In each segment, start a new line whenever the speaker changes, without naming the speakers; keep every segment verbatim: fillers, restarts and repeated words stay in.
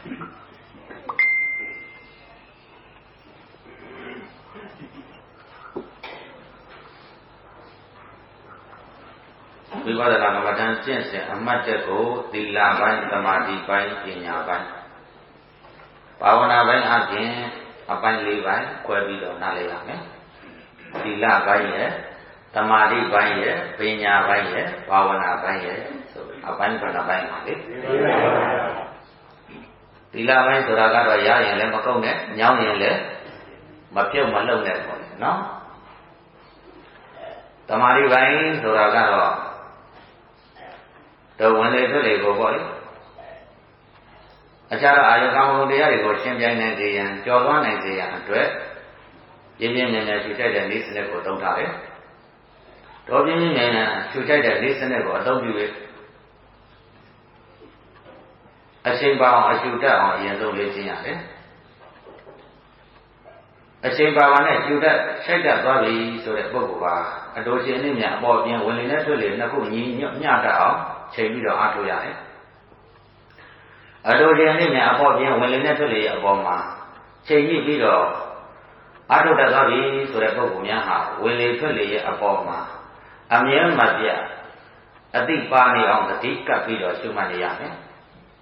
ဝိပဿနာကမ္မဋ္ဌာန်းကျင့်စဉ်အမှတ်တက်ကိုသီလပိုင်းသမာဓိပိုင်းပညာပိုင်းဘာဝနာပိုင်းအပြင်အပိုင်း၄ပိုင်းခွဲပြီးတော့နားလည်ရမယ်သီလပိုင်းရဲ့သမာဓိပိုင်းရဲ့ပညာပိုင်းရဲ့ဘာဝနာပိုင်းရဲ့ဆိုအပိုင်းဘယ်နှပိုင်းပါလဲသီလပိုင်းဆိုတာကတော့ရရင်လည်းမကုန်နဲ့ညောင်းရင်လည်းမပြုတ်မလုံနဲ့ပေါ့နော်သမာဓိပိုင်းဆိုတာကတော့တော့ဝင်လေထွက်လေကိုပေါ့လေအခြားသောအာယုကာမဂုဏ်တရားတွေကိုရှင်းပြနိုင်စေရန်ကြော်သွားနိုင်စေရန်အတွက်ပြင်းပြင်းမြန်မြန်ရှုတိုက်တဲ့နေ့စနစ်ကိုသုံးထားတယ်။တော်ပြင်းပြင်းမြန်မြန်ရှုတိုက်တဲ့နေ့စနစ်ကိုအသုံးပြုပြီးအချိန်ပါအောင်အရှုတတ်အောင်အရင်ဆုံးလေ့ကျင့်ရတယ်။အချိန်ပါပါနဲ့ရှုတတ်ရှိုက်တတ်သွားပြီဆိုတဲ့ပုဂ္ဂိုလ်ကအတော်ရှင်နဲ့မြန်အပေါ်ပြင်းဝင်လေနဲ့ထွက်လေနှစ်ခုညီညွတ်မျှတအောင်ချိန်ပြီးတော့အားထုတ်ရတယ်။အတော်ရှင်နဲ့မြန်အပေါ်ပြင်းဝင်လေနဲ့ထွက်လေအပေါ်မှာချိန်ညှိပြီးတော့အားထုတ်တတ်သွားပြီဆိုတဲ့ပုဂ္ဂိုလ်များဟာဝင်လေထွက်လေရဲ့အပေါ်မှာအမြဲမပြတ်အသိပါနေအောင်တတိကပ်ပြီးတော့ရှုမှတ်နေရမယ်။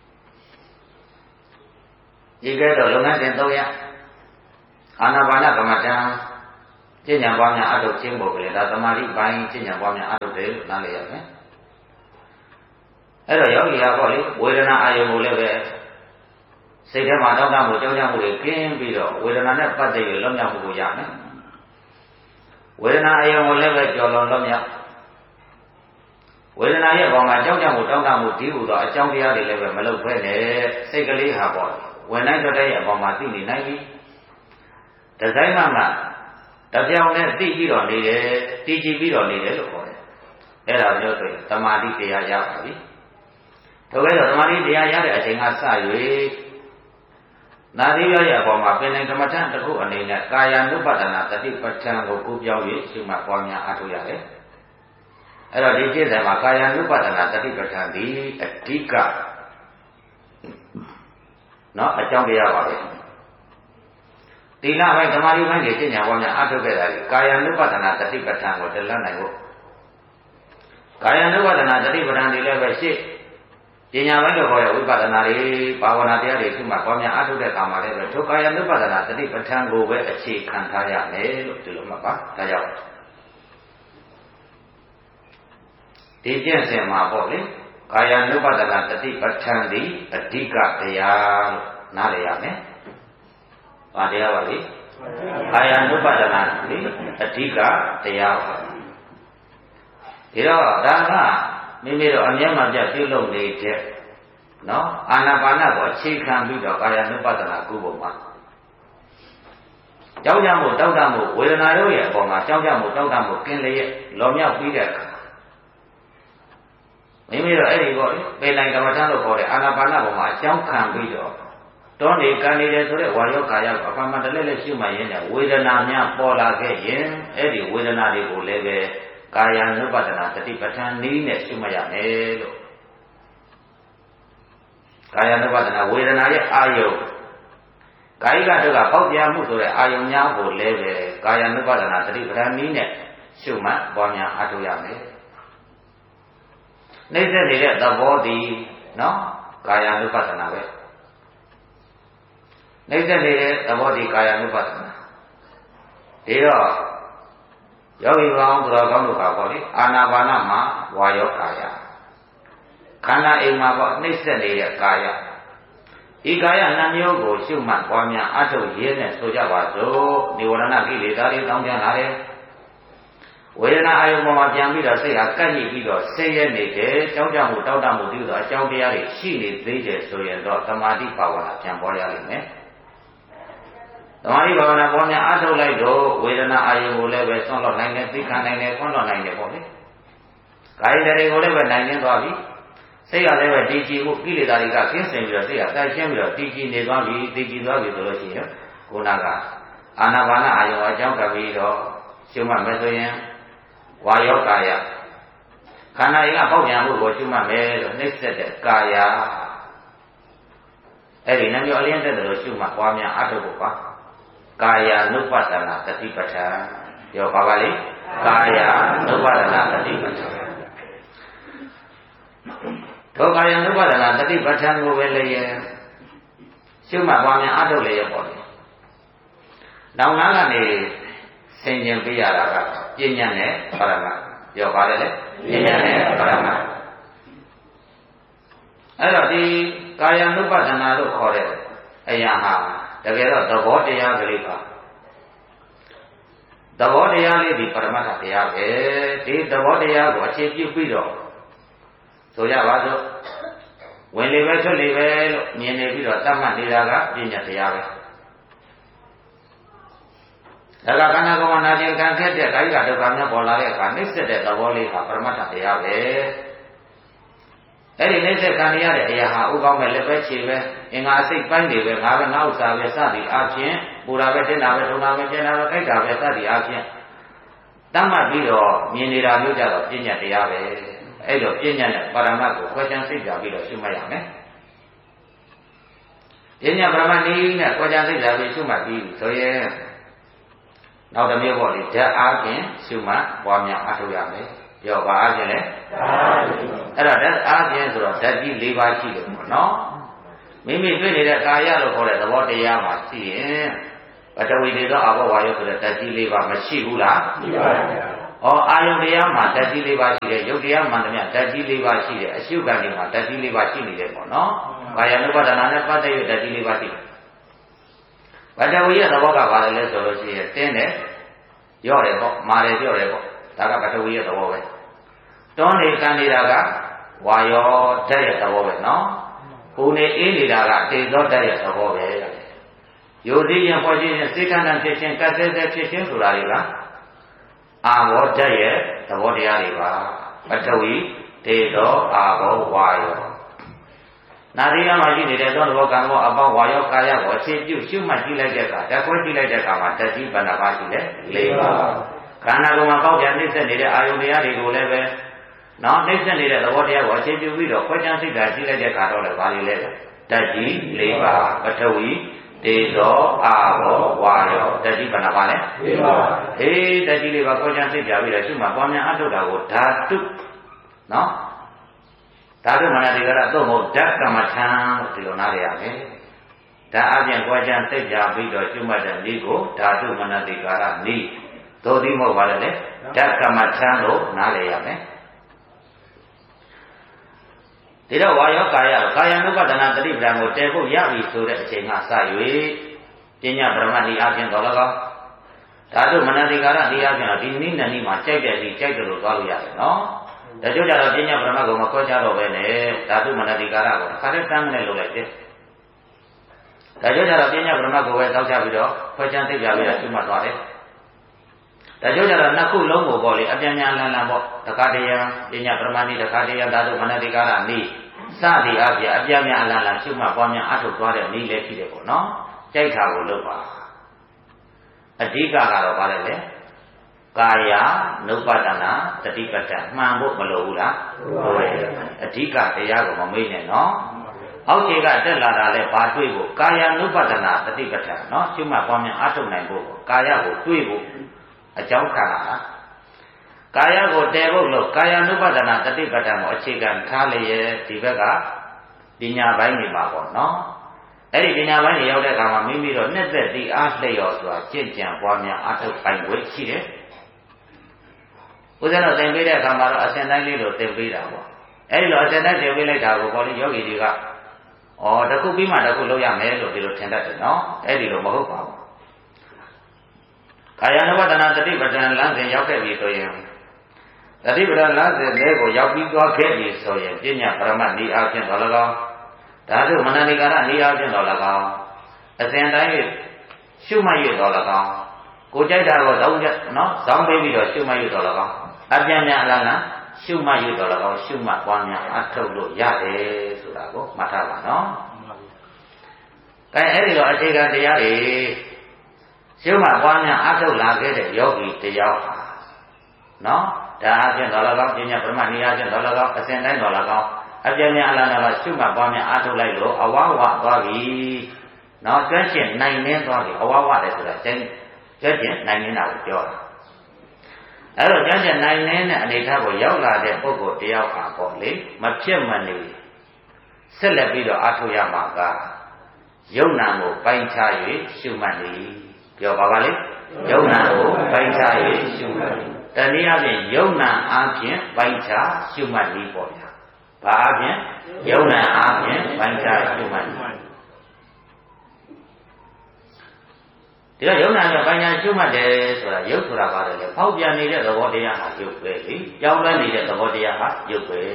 ဒီကဲတော့လုပ်ငန်းစဉ်၃ရပ်အာနာပါနကမ္မဋ္ဌာန်းကျင့်ကြံပွားများအထုတ်ခြင်းဖို့ကလေးဒါသမာဓိပိုင်းကျင့်ကြံပွားများအထုတ်တယ်လို့နားလည်ရမယ်။အဲ့တော့ယောဂီဟာပေါ့လေဝေဒနာအာယုံကိုလည်းပဲစိတ်ထဲမှာတောင်းတမှုကြောင်းကြမှုတွေကင်းပြီးတော့ဝေဒနာနဲ့ပတ်သက်ပြီးလွတ်မြောက်မှုကိုရမယ်။ဝေဒနာအာယုံကိုလည်းပဲကြော်လွန်လွတ်မြောက်ဝေဒနာရဲ့ဘောင်မှာကြောင်းကြမှုတောင်းတမှုဒီဟူသောအကြောင်းတရားတွေလည်းပဲမလုပ်ဘဲနဲ့စိတ်ကလေးဟာပေါ့ဝင်နိုင်တဲ့ရဲ့အပေါ်မှာသိနေနိုင်ပြီ။ဒီဇိုင်းမှမှတပြောင်နဲ့သိပြီးတော့နေတယ်တည်ကြည်ပြီးတော့နေတယ်လို့ခေါ်တယ်။အဲ့ဒါမျိုးဆိုရင်သမာဓိတရားရပါပြီ။ဒါကြတော့သမာဓိတရားရတဲ့အချိန်ကစ၍နာသီရောရဲ့အပေါ်မှာပင်နိုင်ကမ္မထတစ်ခုအနေနဲ့ကာယ ानु ပတ္တနာတတိပဋ္ဌာန်ကိုကူးပြောင်း၍ရှုမှတ်ပွားများအားထုတ်ရတယ်။အဲ့တော့ဒီကျင့်စဉ်မှာကာယ ानु ပတ္တနာတတိပဋ္ဌာန်ဒီအဓိကနော်အကြောင်းတရားပါပဲ။သီလပိုင်းသမာဓိပိုင်းတွေကျင့်ကြံပွားများအားထုတ်ခဲ့တာဒီကာယ ानु ပတ္တနာတတိပဋ္ဌာန်ကိုတက်လှမ်းနိုင်ဖို့ကာယ ानु ပတ္တနာတတိပဋ္ဌာန်တွေလည်းပဲရှေ့ပညာပိုင်းတို့ခေါ်တဲ့ဝိပဿနာတွေဘာဝနာတရားတွေရှိမှပွားများအားထုတ်တဲ့ကာမလည်းပဲဒုက္ခယ ानु ပတ္တနာတတိပဋ္ဌာန်ကိုပဲအခြေခံထားရမယ်လို့ဒီလိုမှတ်ပါဒါကြောင့်ဒီကျင့်စဉ်မှာပေါ့လေကာယ ानु ပတ္တနာတတိပဋ္ဌာန်ဒီအဓိကတရားလို့နားလည်ရမယ်။ဘာတရားပါလဲ။ကာယ ानु ပတ္တနာဒီအဓိကတရားပါ။ဒီတော့ဒါကမိမိတို့အမြဲမှပြပြုလုပ်နေတဲ့နော်အာနာပါနကိုအခြေခံပြီးတော့ကာယ ानु ပတ္တနာကုပုံမှာကြောက်ကြမှုတောက်တမှုဝေဒနာတို့ရဲ့အပေါ်မှာကြောက်ကြမှုတောက်တမှုကင်းလျက်လောမြောက်ပြီးတဲ့အခါမိမိတို့အဲ့ဒီပေါ့ပေနိုင်ကမ္မဋ္ဌာန်းလို့ခေါ်တဲ့အာနာပါနပေါ်မှာအကြောင်းခံပြီးတော့တွန်းနေကန်နေတယ်ဆိုတဲ့ဝါယောကာယကိုအပမတလည်းလည်းရှုမှတ်ရင်းနဲ့ဝေဒနာများပေါ်လာခဲ့ရင်အဲ့ဒီဝေဒနာတွေကိုလည်းပဲကာယ ानु ပတ္တနာတတိပဋ္ဌာန်နည်းနဲ့ရှုမှတ်ရမယ်လို့ကာယ ानु ပတ္တနာဝေဒနာရဲ့အာယုံကာယကတို့ကပေါက်ပြမှုဆိုတဲ့အာယုံများကိုလည်းပဲကာယ ानु ပတ္တနာတတိပဋ္ဌာန်နည်းနဲ့ရှုမှတ်ပွားများအားထုတ်ရမယ်နှိမ့်ဆက်နေတဲ့သဘောဒီနော်ကာယ ानु ပတ္တနာပဲနှိမ့်ဆက်နေတဲ့သဘောဒီကာယ ानु ပတ္တနာဒီတော့ယောဂီကောင်းသူတော်ကောင်းတို့ကပေါ့လေအာနာပါနမှာဝါယောကာယခန္ဓာအိမ်မှာပေါ့နှိမ့်ဆက်နေတဲ့ကာယဤကာယနှမျိုးကိုရှုမှတ်ပွားများအထုတ်ရင်းနဲ့ဆိုကြပါစို့နိဝရဏကိလေသာတွေတောင်းကြလာတယ်ဝေဒနာအာယုံပေါ်မှာပြန်ပြီးတော့စိတ်ဟာကပ်ညှိပြီးတော့ဆင်းရဲနေတယ်ကြောက်ကြမှုတောက်တမှုပြုသောအကြောင်းတရားတွေရှိနေသေးတယ်ဆိုရင်တော့သမာဓိဘာဝနာပြန်ပေါ်ရလိမ့်မယ်သမာဓိဘာဝနာပေါ်များအားထုတ်လိုက်တော့ဝေဒနာအာယုံကိုလည်းပဲဆွန့်လွတ်နိုင်တယ်သိခံနိုင်တယ်ခွန့်လွတ်နိုင်တယ်ပေါ့လေကာယတွေကိုလည်းပဲနိုင်နေသွားပြီစိတ်ကလည်းပဲတည်ကြည်မှုကိလေသာတွေကကင်းစင်ပြီးတော့စိတ်ကတိုက်ရှင်းပြီးတော့တည်ကြည်နေသွားပြီတည်ကြည်သွားပြီဆိုလို့ရှိရင်ခုနကအာနာပါနအာယုံအကြောင်းကပြီးတော့ရှုမှတ်မယ်ဆိုရင်ဝါယောကာယခန္ဓာရင်ကပေါက်ပြန်မှုကိုရှုမှတ်မယ်လို့နှိမ့်ဆက်တဲ့ကာယအဲ့ဒီနှမျိုးအလင်းတက်တယ်လို့ရှုမှပွားများအထုတ်ဖို့ပါကာယ ानु ပတနာတတိပဋ္ဌာန်ပြောပါပါလေကာယ ानु ပတနာတတိပဋ္ဌာန်ဒုက္ခယ ानु ပတနာတတိပဋ္ဌာန်ကိုပဲလေရှုမှပွားများအထုတ်လေရပေါ့လေနောင်နာကနေဆင်ခြင်ပြရတာကပညာနဲ့ပရမတ်ပြောပါတယ်လေပညာနဲ့ပရမတ်အဲ့တော့ဒီကာယ ानु ပတနာလို့ခေါ်တဲ့အရာဟာတကယ်တော့သဘောတရားကလေးပါသဘောတရားလေးဒီပရမတ္ထတရားပဲဒီသဘောတရားကိုအခြေပြုပြီးတော့ဆိုရပါစို့ဝင်လေပဲထွက်လေပဲလို့မြင်နေပြီးတော့တတ်မှတ်နေတာကပညာတရားပဲဒါကခန္ဓာကိုယ်မှာနာကျင်ခံခဲ့တဲ့ကာယကဒုက္ခများပေါ်လာတဲ့အခါနှိစ္စတဲ့သဘောလေးဟာပရမတ္ထတရားပဲအဲ့ဒီနှိစ္စခံရတဲ့အရာဟာဥကောင်းမဲ့လက်ပဲခြေပဲအင်္ဂါအစိတ်ပိုင်းတွေပဲငါပဲငါဥစ္စာပဲစသည်အချင်းပူတာပဲတင်းတာပဲထုံတာပဲကျင်းတာပဲခိုက်တာပဲစသည်အချင်းတတ်မှတ်ပြီးတော့မြင်နေတာမျိုးကြတော့ပညာတရားပဲအဲ့လိုပညာနဲ့ပါရမတ်ကိုခွဲခြားစိတ်ကြပြီးတော့ရှုမှတ်ရမယ်ပညာပါရမတ်နည်းနဲ့ခွဲခြားစိတ်ကြပြီးရှုမှတ်ပြီးဆိုရင်နောက်တစ်မျိုးပေါ့လေဓာတ်အားဖြင့်ရှုမှတ်ပွားများအထောက်ရမယ်ပြောပါအားဖြင့်လေအဲ့တော့ဓာတ်အားဖြင့်ဆိုတော့ဓာတ်ကြီး၄ပါးရှိတယ်ပေါ့နော်မိမိတွေ့နေတဲ့ကာယလို့ခေါ်တဲ့သဘောတရားမှာရှိရင်ပထဝီတွေတော့အဘောဝါယုဆိုတဲ့ဓာတ်ကြီး၄ပါးမရှိဘူးလားရှိပါပါဗျာ။ဩအာယုတရားမှာဓာတ်ကြီး၄ပါးရှိတယ်ရုပ်တရားမှန်တယ်မြတ်ဓာတ်ကြီး၄ပါးရှိတယ်အရှုခံတွေမှာဓာတ်ကြီး၄ပါးရှိနေတယ်ပေါ့နော်။ကာယ ानु ပဒနာနဲ့ပတ်သက်ရဓာတ်ကြီး၄ပါးရှိတယ်။ပထဝီရဲ့သဘောကဘာလဲလဲဆိုလို့ရှိရင်တင်းတယ်ရော့တယ်ပေါ့မာတယ်ပြော့တယ်ပေါ့ဒါကပထဝီရဲ့သဘောပဲတွန်းနေကန်နေတာကဝါယောဓာတ်ရဲ့သဘောပဲနော်ပူနေအေးနေတာကတေဇောဓာတ်ရဲ့သဘောပဲယိုသိရင်ပေါ်ခြင်းစေခန္ဓာဖြစ်ခြင်းကတ်သေးသေးဖြစ်ခြင်းဆိုတာတွေကအာဘောဓာတ်ရဲ့သဘောတရားတွေပါပထဝီတေဇောအာဘောဝါယောနာသီကမှာရှိနေတဲ့သောသဘောကံဘောအပေါင်းဝါယောကာယကိုအခြေပြုရှုမှတ်ကြည့်လိုက်တဲ့အခါဓာတ်ခွဲကြည့်လိုက်တဲ့အခါမှာဓာတ်ကြီးဘဏ္ဍပါရှိတယ်၄ပါးခန္ဓာကိုယ်မှာပေါက်ပြန်နှိမ့်ဆက်နေတဲ့အာယုန်တရားတွေကိုလည်းပဲနော်နှိမ့်ဆက်နေတဲ့သဘောတရားကိုအခြေပြုပြီးတော့ခွဲခြားစိတ်ဓာတ်ကြည့်လိုက်တဲ့အခါတော့လည်းဘာလို့လဲဓာတ်ကြီး၄ပါးပထဝီတေဇောအာဘောဝါယောဓာတ်ကြီးဘဏ္ဍပါလဲ၄ပါးဟေးဓာတ်ကြီး၄ပါးခွဲခြားစိတ်ပြပြီးတော့ရှုမှတ်ပွားများအထုတ်တာကိုဓာတုနော်ဓာတုမနတိကရသို့မဟုတ်ဓာတ်ကမ္မထံဒီလိုနားရရမယ်ဓာတ်အပြင်ကြွားချမ်းစိတ်ပြပြီးတော့ရှုမှတ်တဲ့ဤကိုဓာတုမနတိကရဤသို့သည်မဟုတ်ပါလေဓာတ်ကမ္မထံလို့နားလည်ရမယ်ဒီတော့ဝါယောကာယကာယ ानु ပဒနာတတိပဒံကိုတည်ဖို့ရပြီဆိုတဲ့အချိန်ကစ၍ပညာပရမတ်ဤအပြင်တော်၎င်းဓာတုမနတိကာရဤအပြင်ဒီနည်းနဲ့နည်းမှာကြိုက်တဲ့ဒီကြိုက်တယ်လို့သွားလို့ရတယ်နော်ဒါကြောင့်ကြတော့ပညာပရမတ်ကိုမခွဲခြားတော့ပဲနဲ့ဓာတုမနတိကာရကိုခါတဲ့တန်းနဲ့လုပ်လိုက်တယ်ဒါကြောင့်ကြတော့ပညာပရမတ်ကိုပဲတောက်ချပြီးတော့ခွဲခြားသိပြပြီးတော့ရှုမှတ်သွားတယ်ဒါကြောင့်ကြတော့နှစ်ခုလုံးကိုပေါ့လေအပြန်ပြန်လန်လန်ပေါ့တခါတည်းပညာပရမတ်ဤတခါတည်းဓာတုမနတိကာရနည်းစသည်အပြအပြန်ပြန်လန်လန်ရှုမှတ်ပွားများအထုတ်သွားတဲ့နည်းလည်းဖြစ်တယ်ပေါ့နော်ကြိုက်တာကိုလုပ်ပါအဓိကကတော့ဗါတယ်လေကာယ ानु ပဒနာတတိပဋ္ဌာန်မှန်ဖို့မလိုဘူးလားဟုတ်တယ်အဓိကတရားကိုမမေ့နဲ့နော်အောက်ခြေကတက်လာတာလဲဘာတွေ့ဖို့ကာယ ानु ပဒနာတတိပဋ္ဌာန်နော်ရှုမှတ်ပွားများအထုတ်နိုင်ဖို့ကာယကိုတွေ့ဖို့အကြောင်းခံလာတာကာယကိုတည်ဖို့လို့ကာယ ानु ပဒနာတတိပဋ္ဌာန်ကိုအခြေခံထားလျက်ဒီဘက်ကပညာပိုင်းနေမှာပေါ့နော်အဲ့ဒီပညာပိုင်းတွေရောက်တဲ့အခါမှာမိမိတို့နှစ်သက်ဒီအားလျော်စွာကြင်ကြံပွားများအထုတ်ပိုင်ွယ်ရှိတယ်ဥစ္စာတော့သင်ပေးတဲ့အခါမှာတော့အစဉ်တိုင်းလေးလို့သင်ပေးတာပေါ့အဲ့ဒီလိုအစဉ်တိုင်းသင်ပေးလိုက်တာကိုပေါ်လိယောဂီတွေကဩတစ်ခုပြီးမှတစ်ခုလုပ်ရမယ်လို့ဒီလိုထင်တတ်တယ်နော်အဲ့ဒီလိုမဟုတ်ပါဘူးကာယ ानु ပဒနာတတိပဋ္ဌာန်လမ်းစဉ်ရောက်ခဲ့ပြီဆိုရင်တတိပဋ္ဌာန်လမ်းစဉ်လေးကိုရောက်ပြီးသွားခဲ့ပြီဆိုရင်ပညာပရမတ်ဤအဖြစ်တော်၎င်းဓာတုမနတိကာရဤအဖြစ်တော်၎င်းအစဉ်တိုင်းရှုမှတ်ရတော်၎င်းကိုကြိုက်တာကိုဇောင်းနော်ဇောင်းပေးပြီးတော့ရှုမှတ်ရတော်၎င်းအပြန်ပြန်အလားလားရှုမှတ်ရတော်၎င်းရှုမှတ်ပွားများအထုတ်လို့ရတယ်ဆိုတာကိုမှတ်ထားပါနော်။အဲအဲ့ဒီလိုအခြေခံတရားတွေရှုမှတ်ပွားများအထုတ်လာခဲ့တဲ့ယောဂီတရားဟာနော်ဒါအပြင်တော်၎င်းပညာပရမတ်ဤအပြင်တော်၎င်းအစဉ်တိုင်းတော်၎င်းအပြင်းများအလားနာရှုမှတ်ပွားများအားထုတ်လိုက်လို့အဝဝသွားပြီနော်ကျွမ်းကျင်နိုင်နေသွားပြီအဝဝလည်းဆိုတာကျွမ်းကျွမ်းကျင်နိုင်နေတာကိုပြောတာအဲ့တော့ကျွမ်းကျင်နိုင်နေတဲ့အနေအထားကိုရောက်လာတဲ့ပုဂ္ဂိုလ်တယောက်ဟာပေါ့လေမဖြစ်မနေဆက်လက်ပြီးတော့အားထုတ်ရမှာကယုံနာကိုပိုင်းခြား၍ရှုမှတ်နေပြောပါပါလေယုံနာကိုပိုင်းခြား၍ရှုမှတ်တနည်းအားဖြင့်ယုံနာအားဖြင့်ပိုင်းခြားရှုမှတ်နေပေါ့ဗျာဘာအားဖြင့်ယုံနာအားဖြင့်ပိုင်းခြားရှုမှတ်နေဒီတော့ယုံနာနဲ့ပိုင်းခြားရှုမှတ်တယ်ဆိုတာယုတ်ဆိုတာပါတယ်လေဖောက်ပြန်နေတဲ့သဘောတရားဟာယုတ်ပဲလေကြောင်းလဲနေတဲ့သဘောတရားဟာယုတ်ပဲ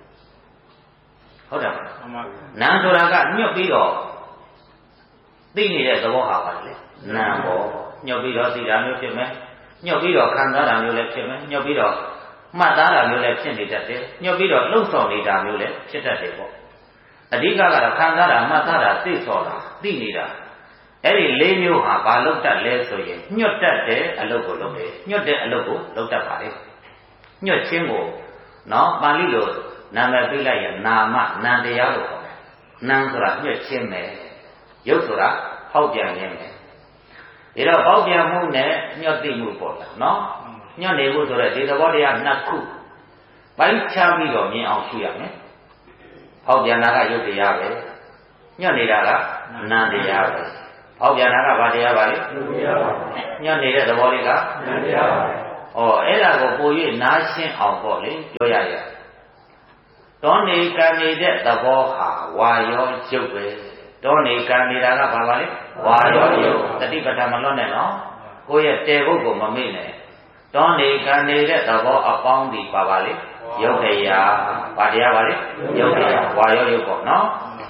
ဟုတ်တယ်မလားမှန်ပါဗျာနာမ်ဆိုတာကညှပ်ပြီးတော့သိနေတဲ့သဘောဟာပါတယ်လေနာမ်ပေါ့ညှပ်ပြီးတော့သိတာမျိုးဖြစ်မယ်ညှပ်ပြီးတော့ခံစားတာမျိုးလည်းဖြစ်မယ်ညှပ်ပြီးတော့မှတ်သားတာမျိုးလည်းဖြစ်နေတတ်တယ်ညှပ်ပြီးတော့လှုပ်ဆောင်နေတာမျိုးလည်းဖြစ်တတ်တယ်ပေါ့အဓိကကတော့ခံစားတာမှတ်သားတာသိဆော်တာသိနေတာအဲ့ဒီလေးမျိုးဟာဘာလုပ်တတ်လဲဆိုရင်ညှပ်တတ်တဲ့အလုပ်ကိုလုပ်တယ်ညှပ်တဲ့အလုပ်ကိုလုပ်တတ်ပါလေညှပ်ခြင်းကိုနော်ပါဠိလိုနာမည်ပြလိုက်ရင်နာမနံတရားလို့ခေါ်တယ်နံဆိုတာညှပ်ခြင်းပဲရုပ်ဆိုတာဟောက်ပြန်ခြင်းပဲဒီတော့ဟောက်ပြန်မှုနဲ့ညှပ်သိမှုပေါ့လားနော်ညှပ်နေမှုဆိုတော့ဒီသဘောတရားနှစ်ခုပိုင်းခြားပြီးတော့မြင်အောင်ရှုရမယ်ဟောက်ပြန်တာကရုပ်တရားပဲညှပ်နေတာကနံတရားပဲဟောက်ပြန်တာကဘာတရားပါလဲညှပ်နေတဲ့သဘောလေးကနံတရားပါဩအဲ့ဒါကိုပို၍နားရှင်းအောင်ပေါ့လေပြောရရတောနေကံနေတဲ့သဘောဟာဝါရောရုပ်ပဲတောနေကံနေတာကဘာပါလဲဝါရောရုပ်တတိပဋ္ဌာန်မလွတ်နဲ့နော်ကိုယ့်ရဲ့တေဘုတ်ကိုမမေ့နဲ့တောနေကံနေတဲ့သဘောအပေါင်းဒီပါပါလေယုတ်တရားဘာတရားပါလဲယုတ်တရားဝါရောရုပ်ပေါ့နော်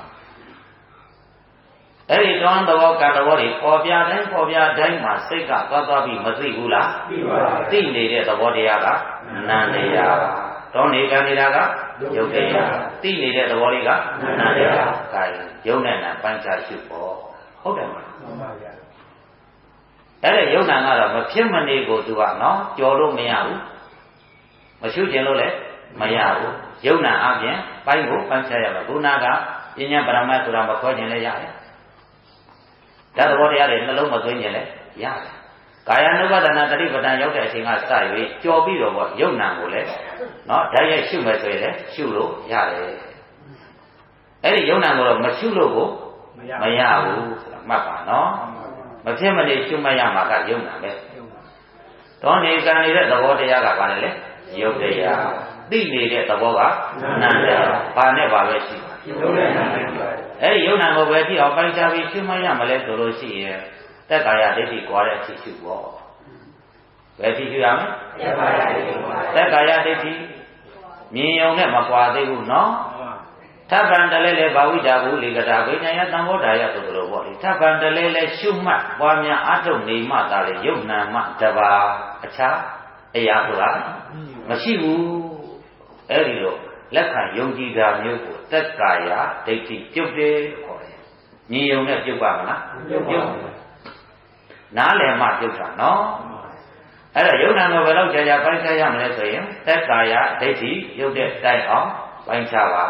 အဲ့ဒီတောင်းသဘောကံသဘောတွေပေါ်ပြတိုင်းပေါ်ပြတိုင်းမှာစိတ်ကသွားသွားပြီးမသိဘူးလားသိပါပါသိနေတဲ့သဘောတရားကနံတရားတောနေကံနေတာကယုတ်တရားသိနေတဲ့သဘောလေးကနာတရားဒါယုံနဲ့နာပိုင်းခြားရှုပေါ့ဟုတ်တယ်မလားမှန်ပါဗျာအဲ့ဒါယုံနာကတော့မဖြစ်မနေကိုသူကနော်ကြော်လို့မရဘူးမရှုကျင်လို့လည်းမရဘူးယုံနာအပြင်ပိုင်းကိုပိုင်းခြားရမယ်ခုနကပညာပရမတ်ဆိုတာမခွဲကျင်လည်းရတယ်ဒါသဘောတရားတွေနှလုံးမသွင်းကျင်လည်းရတယ်ကာယ ानु ပါဒနာတတိပဒံရောက်တဲ့အချိန်ကစ၍ကြော်ပြီးတော့ပေါ့ယုံနာကိုလည်းနော်ဓာတ်ရိုက်ရှုမယ်ဆိုရင်လည်းရှုလို့ရတယ်အဲ့ဒီယုံနာကိုတော့မရှုလို့ကိုမရဘူးဆိုတာမှတ်ပါနော်မဖြစ်မနေရှုမှတ်ရမှာကယုံနာပဲတောနေကံနေတဲ့သဘောတရားကဘာလဲလဲယုတ်တရားသိနေတဲ့သဘောကနန္တရားဘာနဲ့ဘာပဲရှိပါယုတ်နဲ့နန္တရားအဲ့ဒီယုံနာကိုပဲကြည့်အောင်ပိုင်းခြားပြီးရှုမှတ်ရမလဲဆိုလို့ရှိရင်သက်ကာယဒိဋ္ဌိကွာတဲ့အဖြစ်ရှုပေါ့ဘယ်ဖြစ်ရှုရမလဲသက်ကာယဒိဋ္ဌိမြင်ုံနဲ့မကွာသေးဘူးနော်ထပ်ပံတလဲလဲဘာဝိတာဘူးလေကတာဝိညာယသံဃောဓာယဆိုလိုပေါ့လေထပ်ပံတလဲလဲရှုမှတ်ပွားများအထုတ်နေမှသာလေယုံနာမှတပါအခြားအရာဆိုတာမရှိဘူးအဲ့ဒီလိုလက်ခံယုံကြည်တာမျိုးကိုသက်ကာယဒိဋ္ဌိပြုတ်တယ်ခေါ်တယ်မြင်ုံနဲ့ပြုတ်ပါမလားပြုတ်နားလည်မှပြုတ်တာနော်အဲ့ဒါယုံနာကိုဘယ်တော့ကြာကြာပိုင်းခြားရမလဲဆိုရင်သက်ကာယဒိဋ္ဌိပြုတ်တဲ့တိုက်အောင်ပိုင်းခြားပါ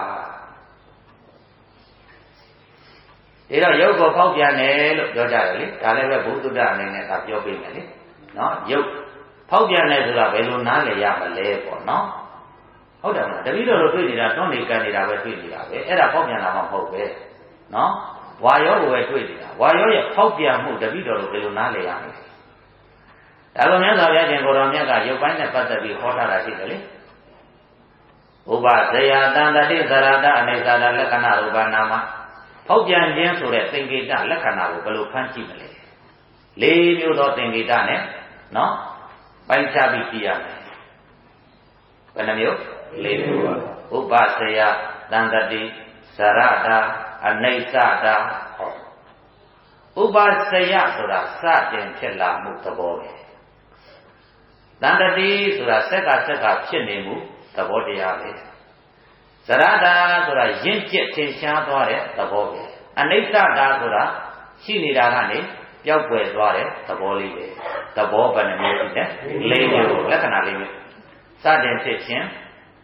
ဒီတော့ယုတ်ကိုဖောက်ပြန်တယ်လို့ပြောကြတယ်လေဒါလည်းပဲဘုဒ္ဓအနေနဲ့ကပြောပေးမယ်လေနော်ယုတ်ဖောက်ပြန်တယ်ဆိုတာဘယ်လိုနားလည်ရမလဲပေါ့နော်ဟုတ်တယ်မလားတပည့်တော်တို့တွေ့နေတာတွန်းနေကန်နေတာပဲတွေ့နေတာပဲအဲ့ဒါဖောက်ပြန်တာမှမဟုတ်ပဲနော်ဝါရောကိုပဲတွေ့နေတာဝါရောရဲ့ဖောက်ပြန်မှုတပည့်တော်တို့ဘယ်လိုနားလည်ရမလဲဒါလိုများစွာဘုရားရှင်ကိုယ်တော်မြတ်ကရုပ်ပိုင်းနဲ့ပတ်သက်ပြီးဟောထားတာရှိတယ်လေဥပဇယတန္တတိသရတအနေသာလက္ခဏာရူပနာမဖောက်ပြန်ခြင်းဆိုတဲ့သင်္ကေတလက္ခဏာကိုဘယ်လိုဖန်ကြည့်မလဲလေးမျိုးသောသင်္ကေတနဲ့နော်ပိုင်းခြားပြီးကြည့်ရမယ်ဘယ်နှမျိုးလေးမျိုးပါဥပဇယတန္တတိသရတအနေသာတာဟောဥပဇယဆိုတာစတင်ဖြစ်လာမှုသဘောပဲတန္တတိဆိုတာစက်ကစက်ကဖြစ်နေမှုသဘောတရားပဲဇရတာဆိုတာရင့်ကျက်ထင်ရှားသွားတဲ့သဘောပဲအနိစ္စတာဆိုတာရှိနေတာကနေပျောက်ကွယ်သွားတဲ့သဘောလေးပဲသဘောဘယ်နှမျိုးရှိလဲလေးမျိုးလက္ခဏာလေးမျိုးစတင်ဖြစ်ခြင်း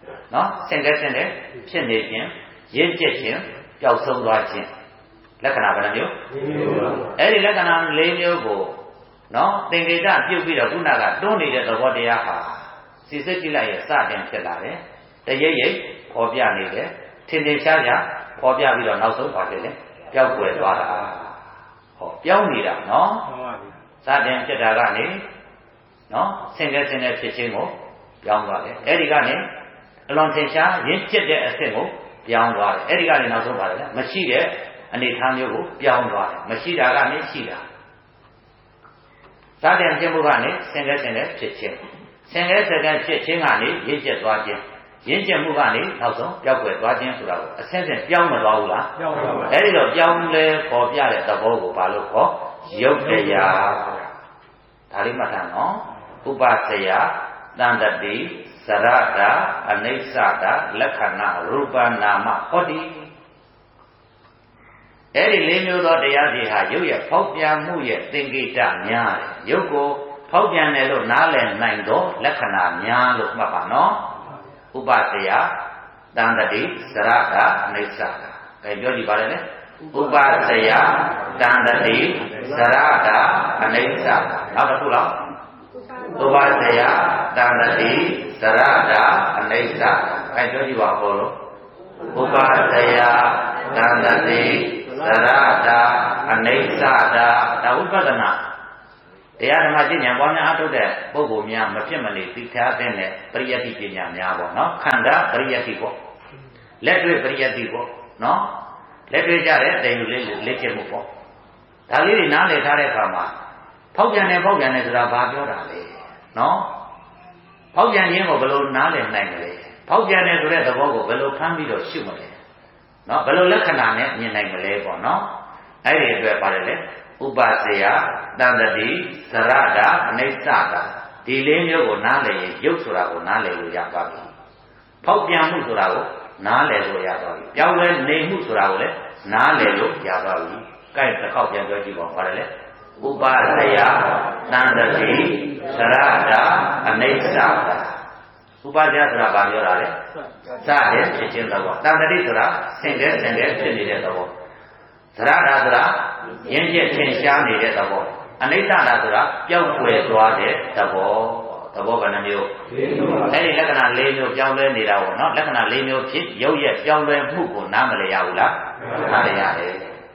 နော်ဆင်ကဲဆင်တဲ့ဖြစ်နေခြင်းရင့်ကျက်ခြင်းပျောက်ဆုံးသွားခြင်းလက္ခဏာဘယ်နှမျိုးအဲ့ဒီလက္ခဏာ၄မျိုးကိုနော်သင်္ကေတပြုတ်ပြီးတော့ခုနကတွန်းနေတဲ့သဘောတရားဟာစိစိတ်ကြည့်လိုက်ရင်စတင်ဖြစ်လာတယ်တရိပ်ရိပ်ပေါ်ပြနေတယ်ထင်ထင်ရှားရှားပေါ်ပြပြီးတော့နောက်ဆုံးပါဖြစ်တယ်ပျောက်ကွယ်သွားတာဟောပြောင်းနေတာနော်စတင်ဖြစ်တာကနေနော်ဆင်ကဲဆင်တဲ့ဖြစ်ခြင်းကိုပြောင်းသွားတယ်အဲ့ဒီကနေအလွန်ထင်ရှားရင့်ကျက်တဲ့အဆင့်ကိုပြောင်းသွားတယ်အဲ့ဒီကနေနောက်ဆုံးပါတယ်မရှိတဲ့အနေထားမျိုးကိုပြောင်းသွားတယ်မရှိတာကနေရှိတာစတင်ခြင်းမှုကနေဆင်ကဲဆင်တဲ့ဖြစ်ခြင်းဆင်ကဲဆင်တဲ့ဖြစ်ခြင်းကနေရင့်ကျက်သွားခြင်းရင့်ကျက်မှုကနေနောက်ဆုံးပျောက်ကွယ်သွားခြင်းဆိုတာကိုအဆင့်ဆင့်ပြောင်းမသွားဘူးလားပြောင်းပါဘူးအဲ့ဒီတော့ပြောင်းလဲပေါ်ပြတဲ့သဘောကိုဘာလို့ခေါ်ရုပ်တရားဒါလေးမှတ်ထားနော်ဥပစယတန်တတိသရတာအနိစ္စတာလက္ခဏာရူပနာမဟောတိအဲ့ဒီလေးမျိုးသောတရားတွေဟာရုပ်ရဲ့ဖောက်ပြန်မှုရဲ့သင်္ကေတများတယ်ရုပ်ကိုဖောက်ပြန်တယ်လို့နားလည်နိုင်သောလက္ခဏာများလို့မှတ်ပါနော်ဥပစယတန်တတိသရတာအနိစ္စတာအဲပြောကြည့်ပါလေဥပစယတန်တတိသရတာအနိစ္စတာနောက်တစ်ခုလောက်ဥပစယတန်တတိသရတာအနိစ္စအဲပြောကြည့်ပါဘောလို့ဥပစယတန်တတိသရတာအနိစ္စတာဒါဥပဒနာတရားဓမ္မကျင့်ဉာဏ်ပွားများအထုတ်တဲ့ပုဂ္ဂိုလ်များမဖြစ်မနေသိထားတဲ့ပရိယတ္တိပညာများပေါ့နော်ခန္ဓာပရိယတ္တိပေါ့လက်တွေ့ပရိယတ္တိပေါ့နော်လက်တွေ့ကြတဲ့တိမ်လေးလက်ကျက်မှုပေါ့ဒါလေးတွေနားလည်ထားတဲ့အခါမှာဖောက်ပြန်တယ်ဖောက်ပြန်တယ်ဆိုတာဘာပြောတာလဲနော်ဖောက်ပြန်ခြင်းကိုဘယ်လိုနားလည်နိုင်မလဲဖောက်ပြန်တယ်ဆိုတဲ့သဘောကိုဘယ်လိုဖမ်းပြီးတော့ရှုမလဲနော်ဘယ်လိုလက္ခဏာနဲ့မြင်နိုင်မလဲပေါ့နော်အဲ့ဒီအတွက်ပါတယ်လေဥပစယတန်တတိသရတာအနိစ္စတာဒီလေးမျိုးကိုနားလည်ရင်ရုပ်ဆိုတာကိုနားလည်လို့ရသွားပြီဖောက်ပြန်မှုဆိုတာကိုနားလည်လို့ရသွားပြီပြောင်းလဲနေမှုဆိုတာကိုလည်းနားလည်လို့ရသွားပြီကြိုက်တစ်ခေါက်ပြန်ပြောကြည့်ပါဦးပါတယ်လေဥပစယတန်တတိသရတာအနိစ္စတာဥပစယဆိုတာဘာပြောတာလဲစတဲ့ဖြစ်ခြင်းသဘောတန်တတိဆိုတာဆင်တဲ့ဆင်တဲ့ဖြစ်နေတဲ့သဘောသရတာဆိုတာရင့်ကျက်ထင်ရှားနေတဲ့သဘောအနိစ္စတာဆိုတာပျောက်ကွယ်သွားတဲ့သဘောသဘောကနှမျိုးအဲ့ဒီလက္ခဏာ၄မျိုးပြောင်းလဲနေတာပေါ့နော်လက္ခဏာ၄မျိုးဖြစ်ရုပ်ရဲ့ပြောင်းလဲမှုကိုနားမလည်ရဘူးလားနားလည်ရတယ်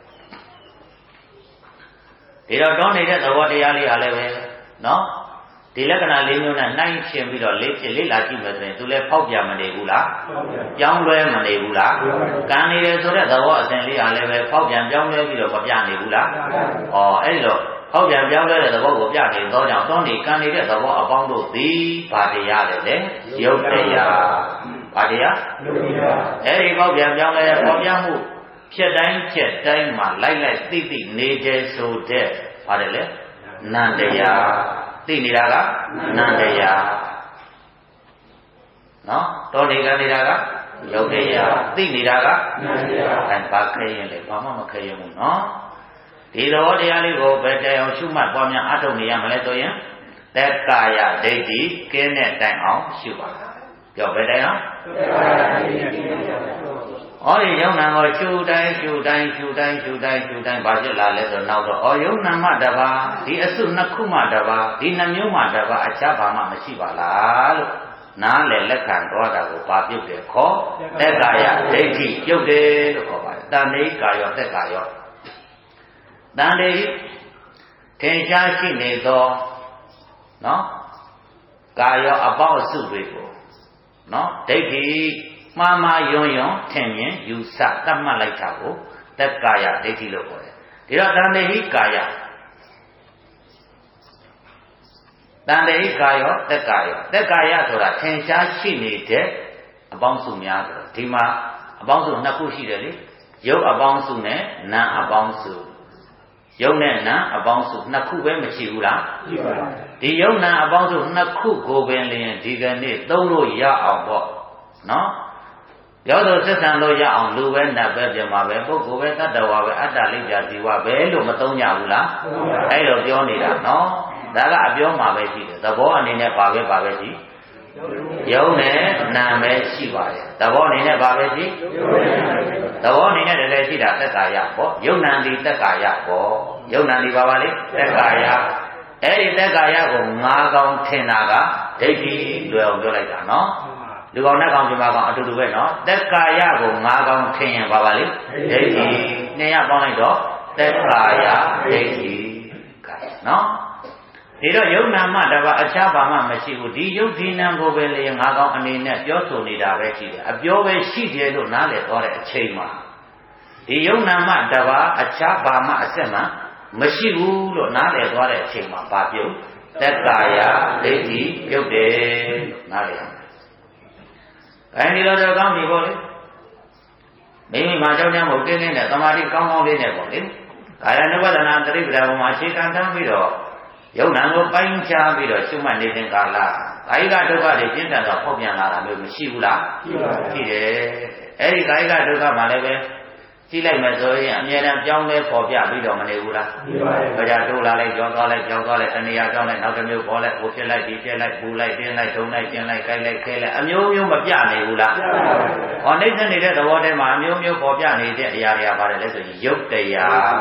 ဒီတော့တောင်းနေတဲ့သဘောတရားလေးဟာလည်းပဲနော်ဒီလက္ခဏာ၄မျိုးနဲ့နှိုင်းရှင်ပြီးတော့လေးဖြစ်လေးလာကြည့်မယ်ဆိုရင်သူလည်းဖောက်ပြန်မနေဘူးလားပြောင်းလဲမနေဘူးလားကံနေတယ်ဆိုတဲ့သဘောအစဉ်လေးဟာလည်းပဲဖောက်ပြန်ပြောင်းလဲပြီးတော့မပြနေဘူးလားဩအဲ့လိုဖောက်ပြန်ပြောင်းလဲတဲ့သဘောကိုပြနေသောကြောင့်တောင်းနေကံနေတဲ့သဘောအပေါင်းတို့သည်ဘာတရားလဲလေရုပ်တရားဘာတရားရုပ်တရားအဲ့ဒီဖောက်ပြန်ပြောင်းလဲဖောက်ပြန်မှုဖြစ်တိုင်းဖြစ်တိုင်းမှာလိုက်လိုက်သိသိနေတယ်ဆိုတဲ့ဘာလဲလေနန္တရားသိနေတာကနန္တရားနော်တော်နေကနေတာကရုပ်တရားသိနေတာကနန္တရားအဲဘာခဲရင်လဲဘာမှမခဲရင်ဘူးနော်ဒီသဘောတရားလေးကိုဘယ်တိုင်အောင်ရှုမှတ်ပွားများအထုတ်နေရမလဲဆိုရင်သက်ကာယဒိဋ္ဌိကင်းတဲ့တိုင်အောင်ရှုပါပြောဘယ်တိုင်အောင်သက်ကာယဒိဋ္ဌိကင်းတဲ့တိုင်အောင်ဩဒီယုံနာကိုရှုတိုင်းရှုတိုင်းရှုတိုင်းရှုတိုင်းရှုတိုင်းဘာဖြစ်လာလဲဆိုတော့နောက်တော့ဩယုံနာမတပါဒီအစုနှစ်ခုမှတပါဒီနှမျိုးမှတပါအခြားဘာမှမရှိပါလားလို့နားလေလက်ခံတော်တာကိုပါပြုတ်တယ်ခေါ်သက်ကာယဒိဋ္ဌိပြုတ်တယ်လို့ခေါ်ပါတယ်တဏ္ဍိကာယောသက်ကာယောတန်တေထင်ရှားရှိနေသောနော်ကာယောအပေါက်အစုတွေကိုနော်ဒိဋ္ဌိမှားမှားယွန်းယွန်းထင်မြင်ယူဆတတ်မှတ်လိုက်တာကိုသက်ကာယဒိဋ္ဌိလို့ခေါ်တယ်ဒီတော့တန်တေဟိကာယတန်တေဟိကာယောသက်ကာယောသက်ကာယဆိုတာထင်ရှားရှိနေတဲ့အပေါင်းစုများဆိုတော့ဒီမှာအပေါင်းစုနှစ်ခုရှိတယ်လေရုပ်အပေါင်းစုနဲ့နာမ်အပေါင်းစုယုံနဲ့နာအပေါင်းစုနှစ်ခုပဲမရှိဘူးလားရှိပါဘူးဒီယုံနာအပေါင်းစုနှစ်ခုကိုပင်လျင်ဒီကနေ့သုံးလို့ရအောင်ပေါ့နော်ရောတော့သက်ဆံလို့ရအောင်လူပဲနတ်ပဲပြမှာပဲပုဂ္ဂိုလ်ပဲတတ္တဝါပဲအတ္တလိစ္ဆာဇီဝပဲလို့မသုံးကြဘူးလားအဲ့လိုပြောနေတာနော်ဒါကအပြောမှာပဲရှိတယ်သဘောအနေနဲ့ပါပဲပါပဲရှိယုံနဲ့နာမဲရှိပါတယ်သဘောအနေနဲ့ဘာပဲရှိသဘောအနေနဲ့တည်းရှိတာသက်ကာယပေါ့ယုံနာတိသက်ကာယပေါ့ယုံနာတိဘာပါလဲသက်ကာယအဲ့ဒီသက်ကာယကိုငါးကောင်ထင်တာကဒိဋ္ဌိလွယ်အောင်ပြောလိုက်တာနော်လူကောင်နဲ့ကောင်ကျမကောင်အတူတူပဲနော်သက်ကာယကိုငါးကောင်ထင်ရင်ဘာပါလဲဒိဋ္ဌိနှစ်ရပေါင်းလိုက်တော့သက်ကာယဒိဋ္ဌိကဲနော်ဒီတော့ယုံနာမှတပါအခြားဘာမှမရှိဘူးဒီယုတ်ဒီနာကိုပဲလေငါကောင်အနေနဲ့ပြောဆိုနေတာပဲရှိတယ်အပြောပဲရှိတယ်လို့နားလည်သွားတဲ့အချိန်မှာဒီယုံနာမှတပါအခြားဘာမှအဆက်မှမရှိဘူးလို့နားလည်သွားတဲ့အချိန်မှာဘာပြုတ်သက်ကာယဒိဋ္ဌိပြုတ်တယ်လို့နားလည်ရမယ်။အဲဒီလိုတော့ကောင်းပြီပေါ့လေမိမိမှာကြောက်ကြမို့ကင်းကင်းနဲ့သမာဓိကောင်းကောင်းလေးနဲ့ပေါ့လေကာယ ानु ပဒနာတတိပဒဘုံမှာအခြေခံထားပြီးတော့ယုံနာကိုပိုင်းခြားပြီးတော့ရှုမှတ်နေတဲ့ကာလကာယကဒုက္ခတွေပြင်းထန်တော့ဖောက်ပြန်လာတာမျိုးမရှိဘူးလားရှိတယ်အဲဒီကာယကဒုက္ခမှလည်းပဲကြည့်လိုက်မယ်ဆိုရင်အမြဲတမ်းပြောင်းလဲပေါ်ပြပြီးတော့မနေဘူးလားရှိပါတယ်ဒါကြောင့်တိုးလာလိုက်ကြောင်းသွားလိုက်ကြောင်းသွားလိုက်အနေရာကြောင်းလိုက်နောက်တစ်မျိုးပေါ်လိုက်ဟိုဖြစ်လိုက်ဒီဖြစ်လိုက်ပူလိုက်တင်းလိုက်ဒုံလိုက်ကျင်းလိုက်ကြိုက်လိုက်ခဲလိုက်အမျိုးမျိုးမပြနေဘူးလားရှိပါတယ်ဟောနှိမ့်နေတဲ့သဘောတည်းမှာအမျိုးမျိုးပေါ်ပြနေတဲ့အရာတွေကပါတယ်လဲဆိုရင်ယုတ်တရား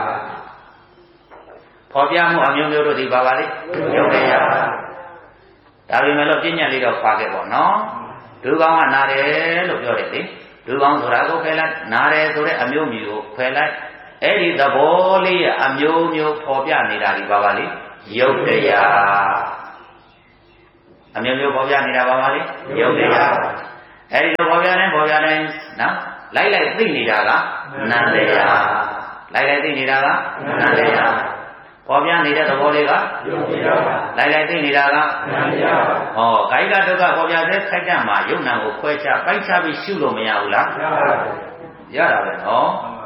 ပေါ်ပြမှုအမျိုးမျိုးတို့ဒီပါပါလေယုတ်တရားဒါပေမဲ့လို့ပြဉ္ညာလေးတော့ခွာခဲ့ပေါ့နော်ဒုကောင်ကနာတယ်လို့ပြောတယ်လေဒုကောင်ဆိုတာကိုဖယ်လိုက်နာတယ်ဆိုတဲ့အမျိုးမျိုးကိုဖယ်လိုက်အဲ့ဒီသဘောလေးအမျိုးမျိုးပေါ်ပြနေတာဒီပါပါလေယုတ်တရားအမျိုးမျိုးပေါ်ပြနေတာပါပါလေယုတ်တရားအဲ့ဒီလိုပေါ်ပြတဲ့ပေါ်ပြတဲ့နော်လိုက်လိုက်သိနေတာကနန္တရားလိုက်လိုက်သိနေတာကနန္တရားပေါ်ပြနေတဲ့သဘောလေးကယုတ်တရားလိုက်လိုက်သိနေတာကနန္တရားဟောကာယကဒုက္ခပေါ်ပြတဲ့ခိုက်တံမှာယုတ်နံကိုခွဲခြားပိုက်ခြားပြီးရှုလို့မရဘူးလားရတာပဲနော်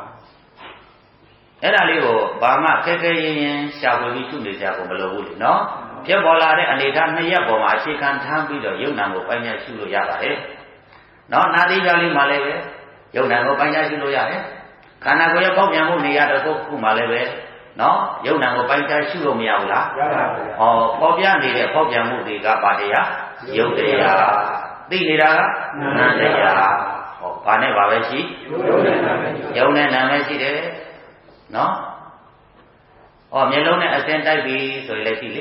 အဲ့ဒါလေးကိုဘာမှခဲခဲရင်ရင်ရှာဖွေပြီးရှုနေကြကုန်မလိုဘူးလေနော်ဖြစ်ပေါ်လာတဲ့အနေထားနှစ်ရပ်ပေါ်မှာအခြေခံထားပြီးတော့ယုတ်နံကိုပိုင်ညာရှုလို့ရပါတယ်နော်နာတိပြလေးမှလည်းပဲယုတ်နံကိုပိုင်ညာရှုလို့ရတယ်ခန္ဓာကိုယ်ရဲ့ပေါက်ပြန်မှုနေရာတစ်ခုခုမှလည်းပဲနော်ယုံနာကိုပိုင်ခြားရှုလို့မရဘူးလားရပါဘူးဟောပေါ်ပြနေတဲ့ပေါက်ပြန်မှုတွေကပါတရားယုတ်တရားသိနေတာကနာတရားဟောဘာနဲ့ပါပဲရှိယုံနဲ့နာပဲရှိတယ်နော်ဟောမျက်လုံးနဲ့အစင်းတိုက်ပြီဆိုရင်လည်းရှိလေ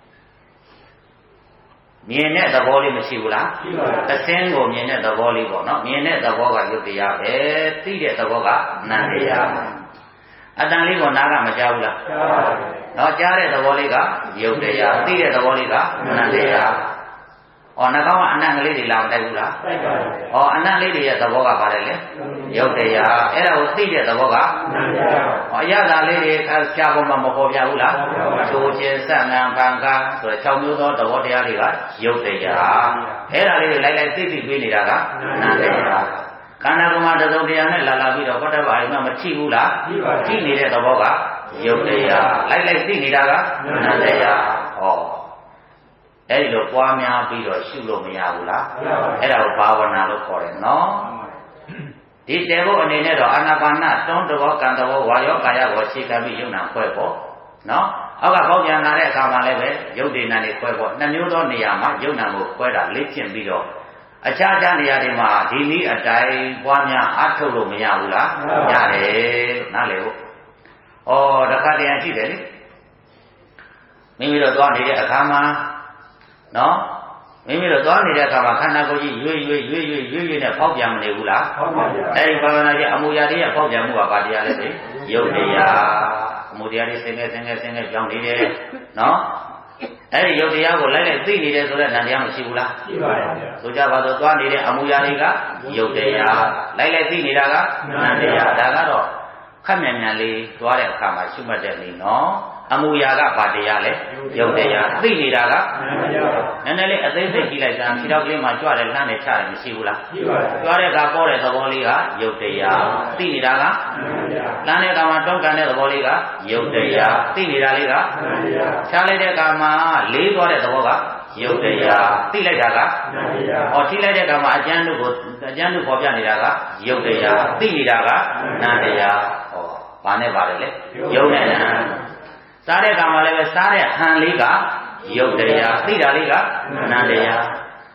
မြင်တဲ့သဘောလေးမရှိဘူးလားရှိပါဘူးအစင်းကိုမြင်တဲ့သဘောလေးပေါ့နော်မြင်တဲ့သဘောကယုတ်တရားပဲသိတဲ့သဘောကနာတရားအတန်လေးကိုနားကမကြားဘူးလားကြားပါဘူး။နော်ကြားတဲ့သဘောလေးကယုတ်တရားသိတဲ့သဘောလေးကနန္တရား။ဩနှာခေါင်းကအနံ့ကလေးတွေလာမတိုက်ဘူးလားတိုက်ပါဘူး။ဩအနံ့လေးတွေရဲ့သဘောကပါတယ်လေယုတ်တရားအဲ့ဒါကိုသိတဲ့သဘောကနန္တရား။ဩအရသာလေးတွေဖြာပေါ်မှာမပေါ်ပြဘူးလားသိုးခြင်းစံငံပံကာဆိုတဲ့၆မျိုးသောသဘောတရားတွေကယုတ်တရား။အဲ့ဒါလေးတွေလိုက်လိုက်သိသိပေးနေတာကနန္တရားခန္ဓာကိုယ်မှာတစုံတရားနဲ့လာလာပြီးတော့ဘုဒ္ဓဘာသာမှာမထိဘူးလားထိနေတဲ့သဘောကယုတ်တရားလိုက်လိုက်သိနေတာကနန္တရားဟောအဲ့ဒီလိုပွားများပြီးတော့ရှုလို့မရဘူးလားအဲ့ဒါကိုဘာဝနာလို့ခေါ်တယ်နော်ဒီတေဖို့အနေနဲ့တော့အာနာပါနတွန်းတော်ကံတော်ဝါယောကာယကိုခြေခံပြီးယုံနာခွဲပေါ့နော်အောက်ကပေါက်ပြန်လာတဲ့အခါမှာလည်းပဲယုတ်ဒေနာတွေခွဲပေါ့နှစ်မျိုးသောနေရာမှာယုံနာကိုခွဲတာလေ့ကျင့်ပြီးတော့အခြားခြားနေရာတွေမှာဒီနည်းအတိုင်းပွားများအထုတ်လို့မရဘူးလားရတယ်နားလည်ဖို့ဩတခါတည်းရှိတယ်လေမိမိတို့သွားနေတဲ့အခါမှာနော်မိမိတို့သွားနေတဲ့အခါမှာခန္ဓာကိုယ်ကြီးရွေ့ရွေ့ရွေ့ရွေ့ရွေ့ရွေ့နဲ့ဖောက်ပြန်မနေဘူးလားဖောက်ပြန်ပါအဲဒီဘာဝနာကြီးအမူအရာတွေရဲ့ဖောက်ပြန်မှုကဘာတရားလဲလေယုတ်တရားအမူတရားတွေဆင်းရဲဆင်းရဲဆင်းရဲကြောင်းနေတယ်နော်အဲ့ဒီယုတ်တရားကိုလိုက်လိုက်သိနေတယ်ဆိုတဲ့နံတရားမရှိဘူးလားရှိပါတယ်ဗျာဆိုကြပါတော့သွားနေတဲ့အမူအရာတွေကယုတ်တရားလိုက်လိုက်သိနေတာကနံတရားဒါကတော့ခက်မြန်မြန်လေးသွားတဲ့အခါမှာရှုမှတ်တဲ့နေနော်အမူအရာကဘာတရားလဲယုတ်တရားသိနေတာကနံတရားနည်းနည်းလေးအသေးစိတ်ကြည့်လိုက်တာခြေထောက်ကလေးမှာကြွတယ်လှမ်းတယ်ချတယ်မရှိဘူးလားရှိပါတယ်ကြွတဲ့အခါပေါ်တဲ့သဘောလေးကယုတ်တရားသိနေတာကနံတရားလှမ်းတဲ့အခါမှာတွန်းကန်တဲ့သဘောလေးကယုတ်တရားသိနေတာလေးကနံတရားချလိုက်တဲ့အခါမှာလေးသွားတဲ့သဘောကယုတ်တရားသိလိုက်တာကနံတရားဟောထိလိုက်တဲ့အခါမှာအကျဉ်းတို့ကိုအကျဉ်းတို့ပေါ်ပြနေတာကယုတ်တရားသိနေတာကနံတရားဟောဘာနဲ့ပါတယ်လဲယုတ်နဲ့နံစားတဲ့အခါမှာလည်းပဲစားတဲ့ဟန်လေးကယုတ်တရားသိတာလေးကနံတရား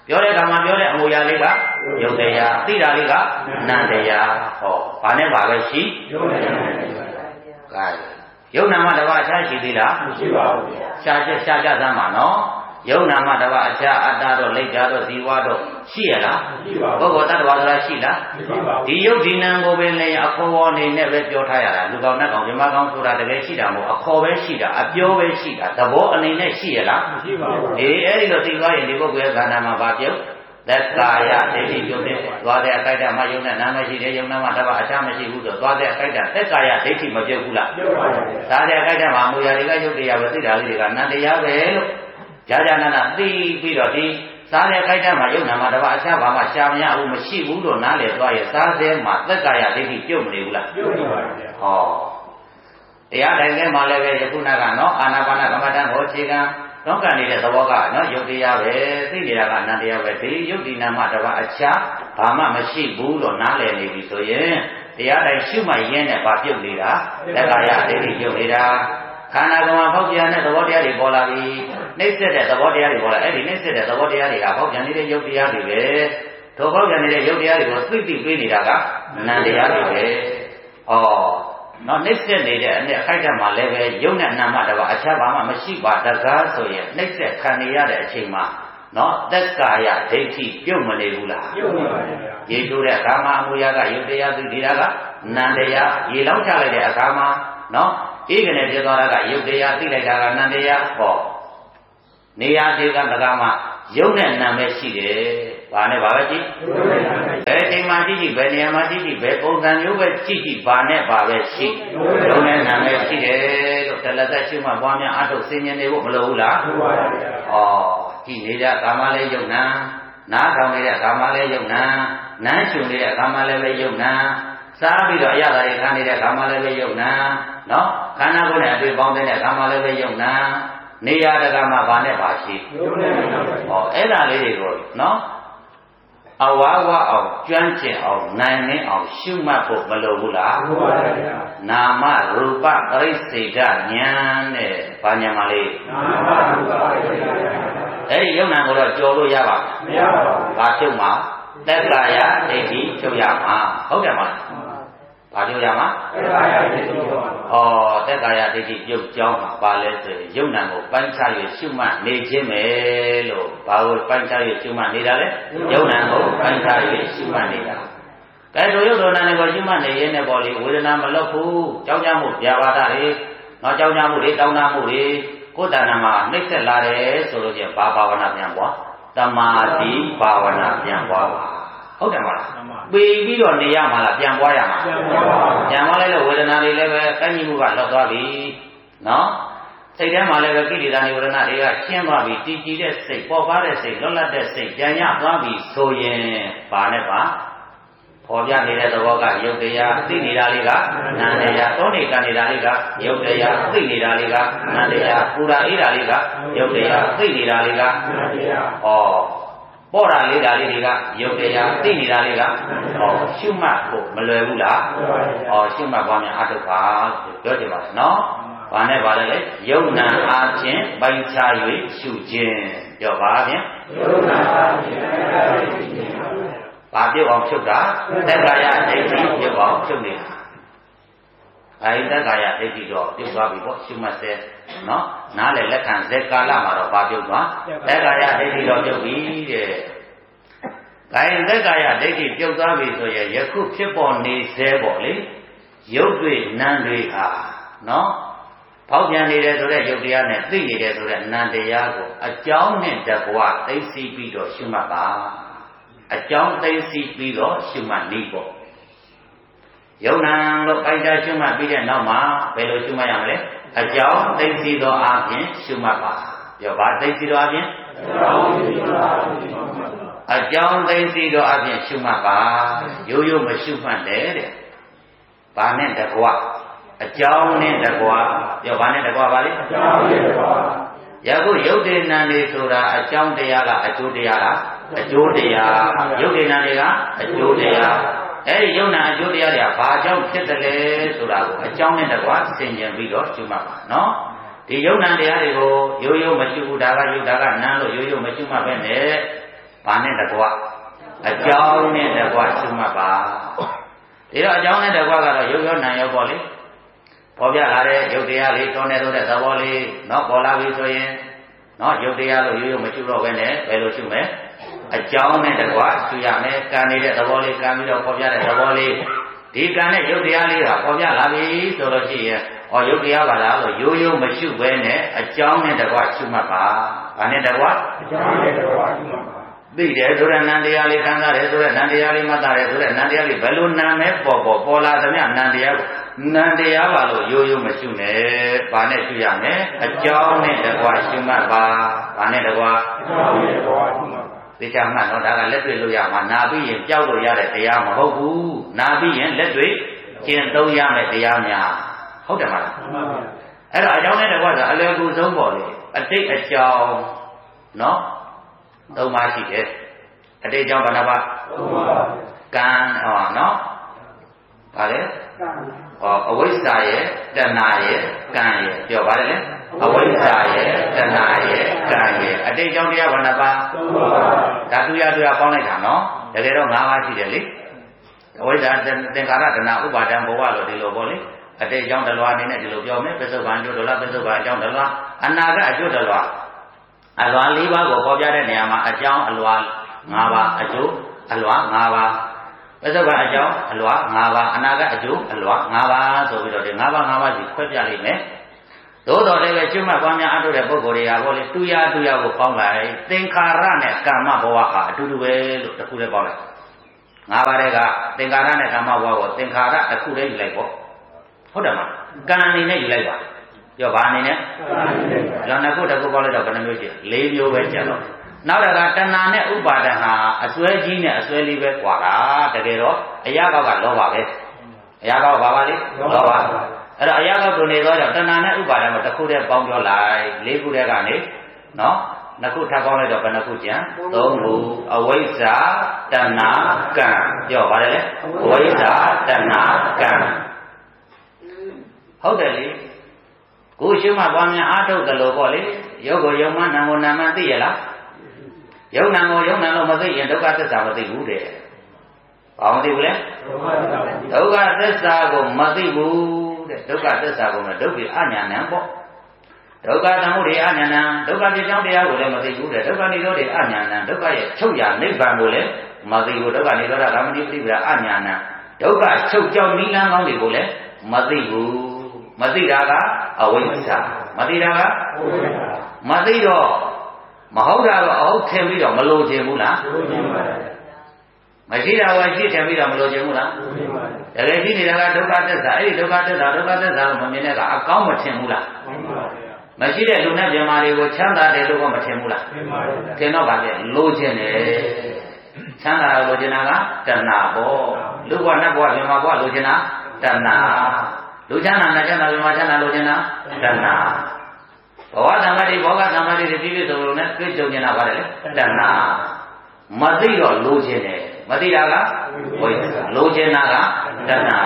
ပြောတဲ့ကံမှာပြောတဲ့အမူအရာလေးကယုတ်တရားသိတာလေးကနန္တရားဟောဘာနဲ့ပါပဲရှိယုတ်နဲ့နန္တရားကဲယုတ်နာမတစ်ပါးအခြားရှိသေးလားမရှိပါဘူးရှားချက်ရှားကြသမ်းပါနော်ယုတ်နာမတစ်ပါးအခြားအတ္တတော့လိပ်ကြတော့ဇီဝတော့ရှိရလားမရှိပါဘူးပုဂ္ဂိုလ်တ attva ဆိုတာရှိလားမရှိပါဘူးဒီယုတ်ဒီနံကိုပဲလည်းအခေါ်ပေါ်နေနဲ့ပဲပြောထားရတာလူကောင်နတ်ကောင်မြမကောင်ဆိုတာတကယ်ရှိတာမဟုတ်အခေါ်ပဲရှိတာအပြောပဲရှိတာသဘောအနေနဲ့ရှိရလားမရှိပါဘူးအေးအဲ့ဒီလိုသိသွားရင်ဒီပုဂ္ဂိုလ်ရဲ့ခန္ဓာမှာဘာပြုတ်သက်ကာယဒိဋ္ဌိပြုတ်တဲ့သွားတဲ့အခိုက်အတန့်မှာယုံနဲ့နာမရှိတယ်ယုံနာမှာတပါအခြားမရှိဘူးဆိုသွားတဲ့အခိုက်အတန့်သက်ကာယဒိဋ္ဌိမပြုတ်ဘူးလားပြုတ်ပါဘူးဒါတဲ့အခိုက်အတန့်မှာမူရာတွေကယုတ်တရားပဲသိတာလေးတွေကနန္တရားပဲလို့ကြာကြာနာနာသိပြီးတော့ဒီစားတဲ့အခိုက်အတန့်မှာယုံနာမှာတပါအခြားဘာမှရှာမရဘူးမရှိဘူးလို့နားလည်သွားရင်စားတဲ့မှာသက်ကာယဒိဋ္ဌိပြုတ်မနေဘူးလားပြုတ်နေပါဘူးဟောတရားတိုင်းထဲမှာလည်းပဲယခုနကနော်အာနာပါနကမ္မဋ္ဌာန်းဟောခြေကံတော့ကနေတဲ့သဘောကနော်ယုတ်တရားပဲသိနေတာကနန္တရားပဲဒီယုတ်ဒီနာမတပါအခြားဘာမှမရှိဘူးလို့နားလည်နေပြီဆိုရင်တရားတိုင်းရှုမှရင်းနဲ့ဘာပြုတ်နေတာသက်ကာယဒိဋ္ဌိပြုတ်နေတာခန္ဓာကံမှာဖောက်ပြန်တဲ့သဘောတရားတွေပေါ်လာပြီနှိမ့်ဆက်တဲ့သဘောတရားတွေပေါ်လာအဲ့ဒီနှိမ့်ဆက်တဲ့သဘောတရားတွေကဖောက်ပြန်နေတဲ့ယုတ်တရားတွေပဲထိုဖောက်ပြန်နေတဲ့ယုတ်တရားတွေကိုသိသိပေးနေတာကနန္တရားတွေပဲဩနော်နှိမ့်ဆက်နေတဲ့အနဲ့အခိုက်အတန့်မှာလည်းပဲယုံနဲ့နာမတပါအခြားဘာမှမရှိပါတကားဆိုရင်နှိမ့်ဆက်ခံနေရတဲ့အချိန်မှာနော်သက်ကာယဒိဋ္ဌိပြုတ်မနေဘူးလားပြုတ်နေပါဗျာရေထိုးတဲ့အခါမှာအမူအရာကယုတ်တရားသိနေတာကနန္တရားရေလောင်းချလိုက်တဲ့အခါမှာနော်ဧကနေပြသွားတာကယုတ်တရားသိလိုက်တာကနန္တရားဟောနေရာဒီကတကားမှာယုတ်နဲ့နာမဲရှိတယ်ဘာနဲ့ဘာပဲကြည့်ဘယ်ချိန်မှာကြည့်ကြည့်ဘယ်နေရာမှာကြည့်ကြည့်ဘယ်ပုံစံမျိုးပဲကြည့်ကြည့်ဘာနဲ့ဘာပဲရှိယုတ်နဲ့နာမဲရှိတယ်လို့တလက်သက်ရှိမှပွားများအထုတ်ဆင်ញင်နေဖို့မလိုဘူးလားလိုပါပါဗျာဩကြည့်နေတဲ့ကာမလည်းယုတ်နာနားထောင်နေတဲ့ကာမလည်းယုတ်နာနမ်းရှုနေတဲ့ကာမလည်းပဲယုတ်နာစားပြီးတော့အရသာတွေခံနေတဲ့ကာမလည်းပဲယုတ်နာနော်ခန္ဓာကိုယ်နဲ့အတွေ့ပေါင်းတဲ့ကာမလည်းပဲယုတ်နာနေရာတကာမှာဘာနဲ့ဘာရှိယုတ်နဲ့နာပဲဟောအဲ့ဒါလေးတွေကိုနော်အဝါဝအောင်ကျွမ်းကျင်အောင်နိုင်နေအောင်ရှုမှတ်ဖို့မလိုဘူးလားဟုတ်ပါပါဗျာနာမရူပပရိစ္ဆေဒဉာဏ်နဲ့ဘာဉာဏ်ပါလဲနာမရူပပရိစ္ဆေဒဉာဏ်အဲ့ဒီယုံနာကိုတော့ကြော်လို့ရပါမရပါဘူးဘာဖြုတ်မှာသက်ကာယဒိဋ္ဌိဖြုတ်ရမှာဟုတ်တယ်မလားဘာဖြုတ်ရမှာသက်ကာယဒိဋ္ဌိဖြုတ်ရမှာဩသက်ကာယဒိဋ္ဌိပြုတ်ကြောင်းမှာပါလဲဆိုရင်ယုံနာကိုပိုင်းခြား၍ရှုမှတ်နေခြင်းပဲလို့ဘာကိုပိုင်းခြား၍ရှုမှတ်နေတာလဲယုံနာကိုပိုင်းခြား၍ရှုမှတ်နေတာကဲတို့ယုတ်တော်နာနဲ့ကိုရှုမှတ်နေရင်လည်းပေါ့လေဝေဒနာမလွတ်ဘူးကြောက်ကြမှုပြာပါဒတွေနော်ကြောက်ကြမှုတွေတောင်းတမှုတွေကိုယ်တဏ္ဍာမှာနှိမ့်ဆက်လာတယ်ဆိုလို့ချင်းဘာဘာဝနာပြန်ပွားသမာဓိဘာဝနာပြန်ပွားပါဟုတ်တယ်မလားပေပြီးတော့နေရမှာလားပြန်ပွားရမှာပြန်ပွားလိုက်လို့ဝေဒနာတွေလည်းပဲကန့်ညီမှုကလွတ်သွားပြီနော်စိတ်ထဲမှာလည်းပဲကိလေသာနေဝေဒနာတွေကရှင်းသွားပြီတည်ကြည်တဲ့စိတ်ပေါ်ပါတဲ့စိတ်လွတ်လပ်တဲ့စိတ်ကြံ့ရသွားပြီဆိုရင်ဘာနဲ့ပါပေါ်ပြနေတဲ့သဘောကယုတ်တရားသိနေတာလေးကနာမ်တရားတောနေကနေတာလေးကယုတ်တရားသိနေတာလေးကနာမ်တရားပူရာအေးတာလေးကယုတ်တရားသိနေတာလေးကနာမ်တရားဟောပေါ်တာလေးတာလေးတွေကယုတ်တရားသိနေတာလေးကဟောရှုမှတ်ဖို့မလွယ်ဘူးလားဟောရှုမှတ်ပါများအထုပ်ပါပြောကြပါဦးနော်ဘာနဲ့ပါလဲယုတ်နာအားဖြင့်ပိုင်ခြား၍ရှုခြင်းပြောပါဖြင့်ယုတ်နာအားဖြင့်ဘာပြုတ်အောင်ဖြုတ်တာသက်ကာယဒိဋ္ဌိပြုတ်အောင်ဖြုတ်နေတာအဲဒီသက်ကာယဒိဋ္ဌိတော့ပြုတ်သွားပြီပေါ့ရှုမှတ်စေနော်နားလေလက်ခံဇေကာလမှာတော့ဘာပြုတ်သွားသက်ကာယဒိဋ္ဌိတော့ပြုတ်ပြီတဲ့အဲဒီသက်ကာယဒိဋ္ဌိပြုတ်သွားပြီဆိုရင်ယခုဖြစ်ပေါ်နေစေပေါ့လေရုပ်တွေနာမ်တွေဟာနော်ဖောက်ပြန်နေတယ်ဆိုတဲ့ရုပ်တရားနဲ့သိနေတယ်ဆိုတဲ့နာမ်တရားကိုအကြောင်းနဲ့တကွသိသိပြီးတော့ရှုမှတ်ပါအကြောင်းသိသိပြီးတော့ရှုမှတ်နေပေါ့ယုံနာလို့ပိုက်တာရှုမှတ်ပြီးတဲ့နောက်မှာဘယ်လိုရှုမှတ်ရမလဲအကြောင်းသိသိသောအပြင်ရှုမှတ်ပါပြောပါသိသိသောအပြင်အကြောင်းသိသိသောအပြင်ရှုမှတ်ပါရိုးရိုးမရှုမှတ်နဲ့တဲ့ဘာနဲ့တကွအကြောင်းနဲ့တကွပြောဘာနဲ့တကွပါလေအကြောင်းနဲ့တကွယခုယုတ်တေနံတွေဆိုတာအကြောင်းတရားကအကျိုးတရားလားအကျိုးတရားယုတ်တေနံတွေကအကျိုးတရားအဲဒီယုံနာအကျိုးတရားတွေကဘာကြောင့်ဖြစ်တယ်လဲဆိုတာကိုအကြောင်းနဲ့တကွဆင်ခြင်ပြီးတော့ရှုမှတ်ပါနော်ဒီယုံနာတရားတွေကိုရိုးရိုးမရှုဘူးဒါကယုတ်ဒါကနံလို့ရိုးရိုးမရှုမှတ်ပဲနဲ့ဘာနဲ့တကွအကြောင်းနဲ့တကွရှုမှတ်ပါဒီတော့အကြောင်းနဲ့တကွကတော့ရုပ်ရောနာမ်ရောပေါ့လေပေါ်ပြလာတဲ့ရုပ်တရားလေးတွန်းနေတော့တဲ့သဘောလေးနော်ပေါ်လာပြီဆိုရင်နော်ရုပ်တရားလို့ရိုးရိုးမရှုတော့ဘဲနဲ့ဘယ်လိုရှုမလဲအကြောင်းနဲ့တကွရှုရမယ်ကံနေတဲ့သဘောလေးကံပြီးတော့ပေါ်ပြတဲ့သဘောလေးဒီကံနဲ့ရုပ်တရားလေးကပေါ်ပြလာပြီဆိုလို့ရှိရင်ဩရုပ်တရားပါလားလို့ရိုးရိုးမရှုဘဲနဲ့အကြောင်းနဲ့တကွရှုမှတ်ပါဘာနဲ့တကွအကြောင်းနဲ့တကွရှုမှတ်ပါသိတယ်ဆိုတဲ့နံတရားလေးခံစားတယ်ဆိုတဲ့နံတရားလေးမှတ်တယ်ဆိုတဲ့နံတရားလေးဘယ်လိုနာမဲပေါ်ပေါ်ပေါ်လာသမျှနံတရားကိုနံတရားပါလို့ရိုးရိုးမရှုနဲ့ဘာနဲ့ရှုရမလဲအကြောင်းနဲ့တကွရှုမှတ်ပါဘာနဲ့တကွအကြောင်းနဲ့တကွရှုမှတ်ပါသိချမှတ်တော့ဒါကလက်တွေ့လို့ရမှာနာပြီးရင်ကြောက်လို့ရတဲ့တရားမဟုတ်ဘူးနာပြီးရင်လက်တွေ့ကျင့်သုံးရမယ့်တရားများဟုတ်တယ်မလားမှန်ပါဗျာအဲ့တော့အကြောင်းနဲ့တကွဆိုအလွယ်ကူဆုံးပေါ်လေအတိတ်အကြောင်းနော်သုံးပါးရှိတယ်အတိတ်ကြောင့်ဘယ်နှပါးသုံးပါးကံဟောနော်ဗါလေကံဟောအဝိဇ္ဇာရဲ့တဏှာရဲ့ကံရဲ့ပြောပါလေအဝိဇ္ဇာရဲ့တဏှာရဲ့ကံရဲ့အတိတ်ကြောင့်တရားဘယ်နှပါးသုံးပါးဓာတုရတူရပေါင်းလိုက်တာနော်တကယ်တော့၅ပါးရှိတယ်လေအဝိဇ္ဇာသင်္ခါရတဏှာဥပါဒံဘဝလို့ဒီလိုပေါ့လေအတိတ်ကြောင့်တလွားအနေနဲ့ဒီလိုပြောမယ်ပစ္စုပန်ကျိုးတလွားပစ္စုပန်အကြောင်းတလွားအနာကအကျိုးတလွားအလွာ၄ပါးကိုပေါ်ပြတဲ့နေရာမှာအကြောင်းအလွာ၅ပါးအကျိုးအလွာ၅ပါးပစ္စုပန်အကြောင်းအလွာ၅ပါးအနာကအကျိုးအလွာ၅ပါးဆိုပြီးတော့ဒီ၅ပါး၅ပါးစီခွဲပြလိုက်မယ်သို့တော်လည်းပဲကျွတ်မှတ်ပွားများအထုတဲ့ပုဂ္ဂိုလ်တွေကဘောလေတူရတူရကိုပေါင်းလိုက်သင်္ခါရနဲ့ကာမဘဝဟာအတူတူပဲလို့တစ်ခုတည်းပေါင်းလိုက်၅ပါးတည်းကသင်္ခါရနဲ့ကာမဘဝကိုသင်္ခါရတစ်ခုတည်းယူလိုက်ပေါ့ဟုတ်တယ်မလားကံအနေနဲ့ယူလိုက်ပါပြောဘာအနေနဲ့လောနှစ်ခုတစ်ခုပေါင်းလိုက်တော့ဘယ်နှမျိုးရှိလဲ၄မျိုးပဲကျန်တော့နောက်တစ်ခါတဏှာနဲ့ဥပါဒံဟာအစွဲကြီးနဲ့အစွဲလေးပဲကွာတာတကယ်တော့အရာကောက်ကလောဘပဲအရာကောက်ဘာပါလဲလောဘအဲ့တော့အရာကောက်တို့နေတော့တဏှာနဲ့ဥပါဒံကိုတစ်ခုတည်းပေါင်းပြောလိုက်၄ခုတည်းကနေနော်နှစ်ခုထပ်ပေါင်းလိုက်တော့ဘယ်နှခုကျန်သုံးခုအဝိဇ္ဇာတဏှာကံပြောပါလေအဝိဇ္ဇာတဏှာကံဟုတ်တယ်လေကိုရှုမှတ်ပွားများအားထုတ်တယ်လို့ပေါ့လေရုပ်ကိုယုံမှနာမ်ကိုနာမ်မှသိရလားယုံနာမ်ကိုယုံနာမ်လို့မသိရင်ဒုက္ခသစ္စာမသိဘူးတဲ့ဘာမသိဘူးလဲဒုက္ခသစ္စာကိုမသိဘူးတဲ့ဒုက္ခသစ္စာကိုဒုက္ခအညာဏံပေါ့ဒုက္ခသမှုတွေအညာဏံဒုက္ခပြကြောင်းတရားကိုလည်းမသိဘူးတဲ့ဒုက္ခនិရောဓအညာဏံဒုက္ခရဲ့ချုပ်ရနိဗ္ဗာန်ကိုလည်းမသိဘူးဒုက္ခនិရောဓကာမတိပရိပဒါအညာဏံဒုက္ခချုပ်ကြောင်းနိလန်းကောင်းတွေကိုလည်းမသိဘူးမသိတာကအဝိဇ္ဇာမသိတာကအဝိဇ္ဇာမသိတော့မဟုတ်တာတော့အဟုတ်ထင်ပြီးတော့မလိုချင်ဘူးလားလိုချင်ပါတယ်မရှိတာကရှိထင်ပြီးတော့မလိုချင်ဘူးလားလိုချင်ပါတယ်တကယ်ရှိနေတာကဒုက္ခသစ္စာအဲ့ဒီဒုက္ခသစ္စာဒုက္ခသစ္စာလို့မမြင်တဲ့ကအကောင်းမထင်ဘူးလားထင်ပါဗျာမရှိတဲ့လူနဲ့ပြမာတွေကိုချမ်းသာတယ်လို့ကမထင်ဘူးလားထင်ပါဗျာထင်တော့ဗာပြလိုချင်တယ်ချမ်းသာတာလိုချင်တာကတဏှာပေါ့လူကနတ်ဘဝပြမာဘဝလိုချင်တာတဏှာလူချမ်းသာနဲ့ချမ်းသာပြမာချမ်းသာလိုချင်တာတဏှာဘဝသံဃာတိဘောဂသံဃာတိပြည့်ပြည့်စုံစုံနဲ့တွေ့ကြုံနေတာပါတယ်လေတဏှာမသိတော့လိုချင်တယ်မသိတာကဝိဇ္ဇာလိုချင်တာကတဏှာ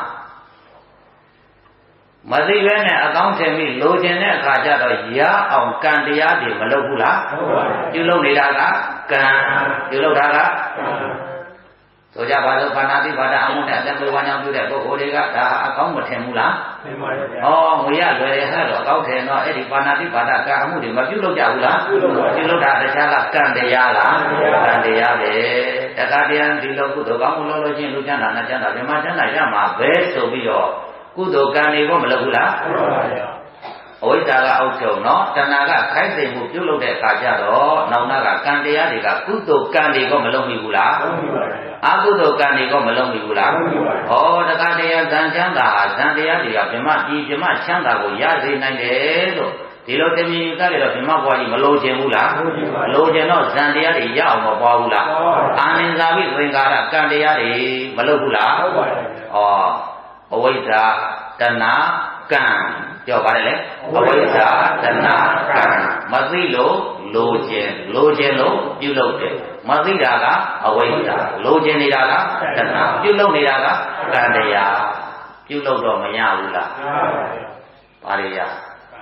မသိပဲနဲ့အကောင်းထင်ပြီးလိုချင်တဲ့အခါကျတော့ရအောင်ကံတရားတွေမလုပ်ဘူးလားပြုလုပ်နေတာကကံပြုလုပ်တာကဆိုကြပါစို့ဘာနာတိဘာဒအမှုနဲ့အတ္တဝါညာပြုတဲ့ပုဂ္ဂိုလ်တွေကဒါအကောင်းမထင်ဘူးလားထင်ပါတယ်ဗျာ။ဩငွေရလွယ်ရဟဲ့တော့အကောင်းထင်တော့အဲ့ဒီဘာနာတိဘာဒကံအမှုတွေမပြုလုပ်ကြဘူးလားပြုလုပ်တာတခြားကကံတရားလားကံတရားပဲတခါတည်းဒီလိုကုသိုလ်ကောင်းမှုလုပ်လို့ချင်းလူချမ်းသာနဲ့ချမ်းသာပြမချမ်းသာရမှာပဲဆိုပြီးတော့ကုသိုလ်ကံတွေကိုမလုပ်ဘူးလားပြုလုပ်ပါဗျာ။အဝိဇ္ဇာကအောက်ဆုံးနော်တဏှာကခိုက်သိမ်မှုပြုလုပ်တဲ့အခါကျတော့နောက်နာကကံတရားတွေကကုသိုလ်ကံတွေကိုမလုပ်မိဘူးလားလုပ်မိပါဗျာအကုသိုလ်ကံတွေကိုမလုပ်မိဘူးလားဟောတခါတည်းဇံချမ်းသာဟာဇံတရားတွေကဗြဟ္မပြည်ဗြဟ္မချမ်းသာကိုရစေနိုင်တယ်လို့ဒီလိုတမင်သားတွေတော့ဗြဟ္မဘဝကြီးမလိုချင်ဘူးလားမလိုချင်တော့ဇံတရားတွေရအောင်မပွားဘူးလားအာနိသဝိသင်္ကာရကံတရားတွေမလုပ်ဘူးလားဟုတ်ပါတယ်ဩအဝိဇ္ဇာတဏှာကံပြောပါတယ်လေအဝိဇ္ဇာတဏှာကံမသိလို့လိုချင်လိုချင်လို့ပြုလုပ်တယ်မသိတာကအဝိဇ္ဇာလိုချင်နေတာကတဏှာပြုလုပ်နေတာကကံတရားပြုလုပ်တော့မရဘူးလားပါရရခန္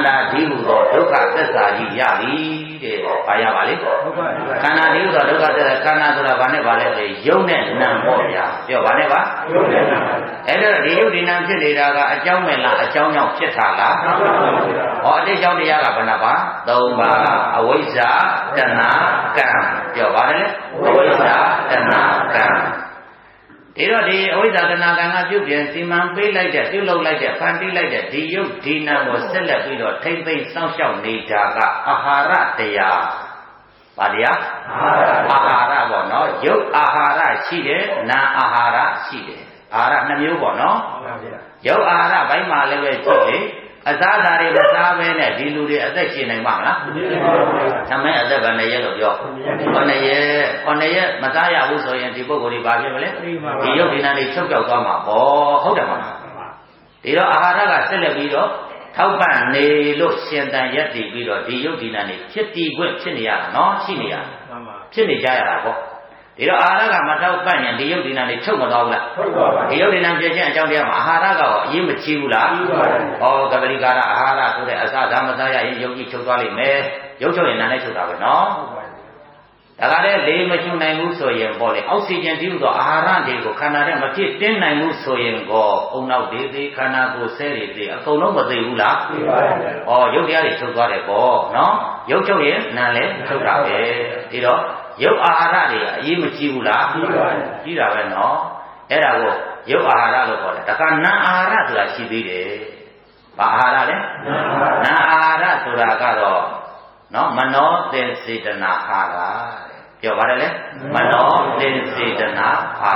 န္ဓာဒီဟုသောဒုက္ခသစ္စာကြီးရသည်တဲ့။ဘာရပါလဲ။ခန္ဓာဒီဟုသောဒုက္ခသစ္စာခန္ဓာဆိုတာဘာနဲ့ပါလဲလေယုံနဲ့နာမ်ပေါ့ဗျာ။ပြောဘာနဲ့ပါ။ယုံနဲ့နာမ်။အဲ့တော့ဒီယုတ်ဒီနာမ်ဖြစ်နေတာကအကြောင်းမဲ့လားအကြောင်းကြောင့်ဖြစ်တာလား။ဟောအတိတ်ကြောင့်တရားကဘယ်နှပါ။သုံးပါးအဝိဇ္ဇာတဏှာကံပြောပါလေ။အဝိဇ္ဇာတဏှာကံဒီတော့ဒီအဝိဇ္ဇာတဏှာကံကပြုပြင်စီမံပေးလိုက်တဲ့ပြုလုပ်လိုက်တဲ့ဖန်တီးလိုက်တဲ့ဒီယုတ်ဒီနာမ်ကိုဆက်လက်ပြီးတော့ထိမ့်သိမ့်စောင့်ရှောက်နေတာကအာဟာရတရား။ဘာတရား။အာဟာရပေါ့နော်။ယုတ်အာဟာရရှိတယ်နာမ်အာဟာရရှိတယ်။အာဟာရနှစ်မျိုးပေါ့နော်။ယုတ်အာဟာရဘိုင်းမှာလည်းပဲကြည့်လေအသားဓာတ်တွေမစားဘဲနဲ့ဒီလူတွေအသက်ရှင်နိုင်မှာမလား။သမင်းအသက်ကနှစ်ရက်လို့ပြော။ခုနှစ်ရက်ခုနှစ်ရက်မစားရဘူးဆိုရင်ဒီပုဂ္ဂိုလ်တွေဘာဖြစ်မလဲ။ဒီယုတ်ဒီနာတွေချုပ်ကြောက်သွားမှာပေါ့ဟုတ်တယ်မလား။ဒီတော့အာဟာရကဆက်လက်ပြီးတော့ထောက်ပံ့နေလို့ရှင်တန်ရက်တည်ပြီးတော့ဒီယုတ်ဒီနာတွေဖြစ်တည်ခွင့်ဖြစ်နေရတာနော်ရှိနေရတာဖြစ်နေကြရတာပေါ့ဒီတော့အာဟာရကမထောက်ပံ့ရင်ဒီယုတ်ဒီနာတွေချုပ်မသွားဘူးလားချုပ်သွားပါဘူးဒီယုတ်ဒီနာပြည့်ခြင်းအကြောင်းတရားမှာအာဟာရကတော့အရေးမကြီးဘူးလားကြီးပါတယ်ဩကပရိကာရအာဟာရဆိုတဲ့အစဒါမစားရရင်ယုတ်ကြီးချုပ်သွားလိမ့်မယ်ယုတ်ချုပ်ရင်နာနဲ့ချုပ်တာပဲနော်ဒါကလည်းလေမချုပ်နိုင်ဘူးဆိုရင်ပေါ့လေအောက်ဆီဂျင်ဒီလိုဆိုအာဟာရတွေကိုခန္ဓာထဲမဖြစ်တင်းနိုင်ဘူးဆိုရင်ကောအုံနောက်တွေသေးခန္ဓာကိုယ်ဆဲတွေသေးအကုန်လုံးမသိဘူးလားသိပါတယ်ဩယုတ်တရားတွေချုပ်သွားတယ်ပေါ့နော်ယုတ်ချုပ်ရင်နာလည်းချုပ်တာပဲဒီတော့ယုတ်အာဟာရတွေအရေးမကြီးဘူးလားကြီးပါတယ်ကြီးတာပဲနော်အဲ့ဒါကိုယုတ်အာဟာရလို့ခေါ်တယ်ဒါကနာအာဟာရဆိုတာရှိသေးတယ်ဘာအာဟာရလဲနာအာဟာရဆိုတာကတော့နော်မနောသင်္စေတနာအာဟာရပြောပါတယ်လေမနောသင်္စေတနာအာ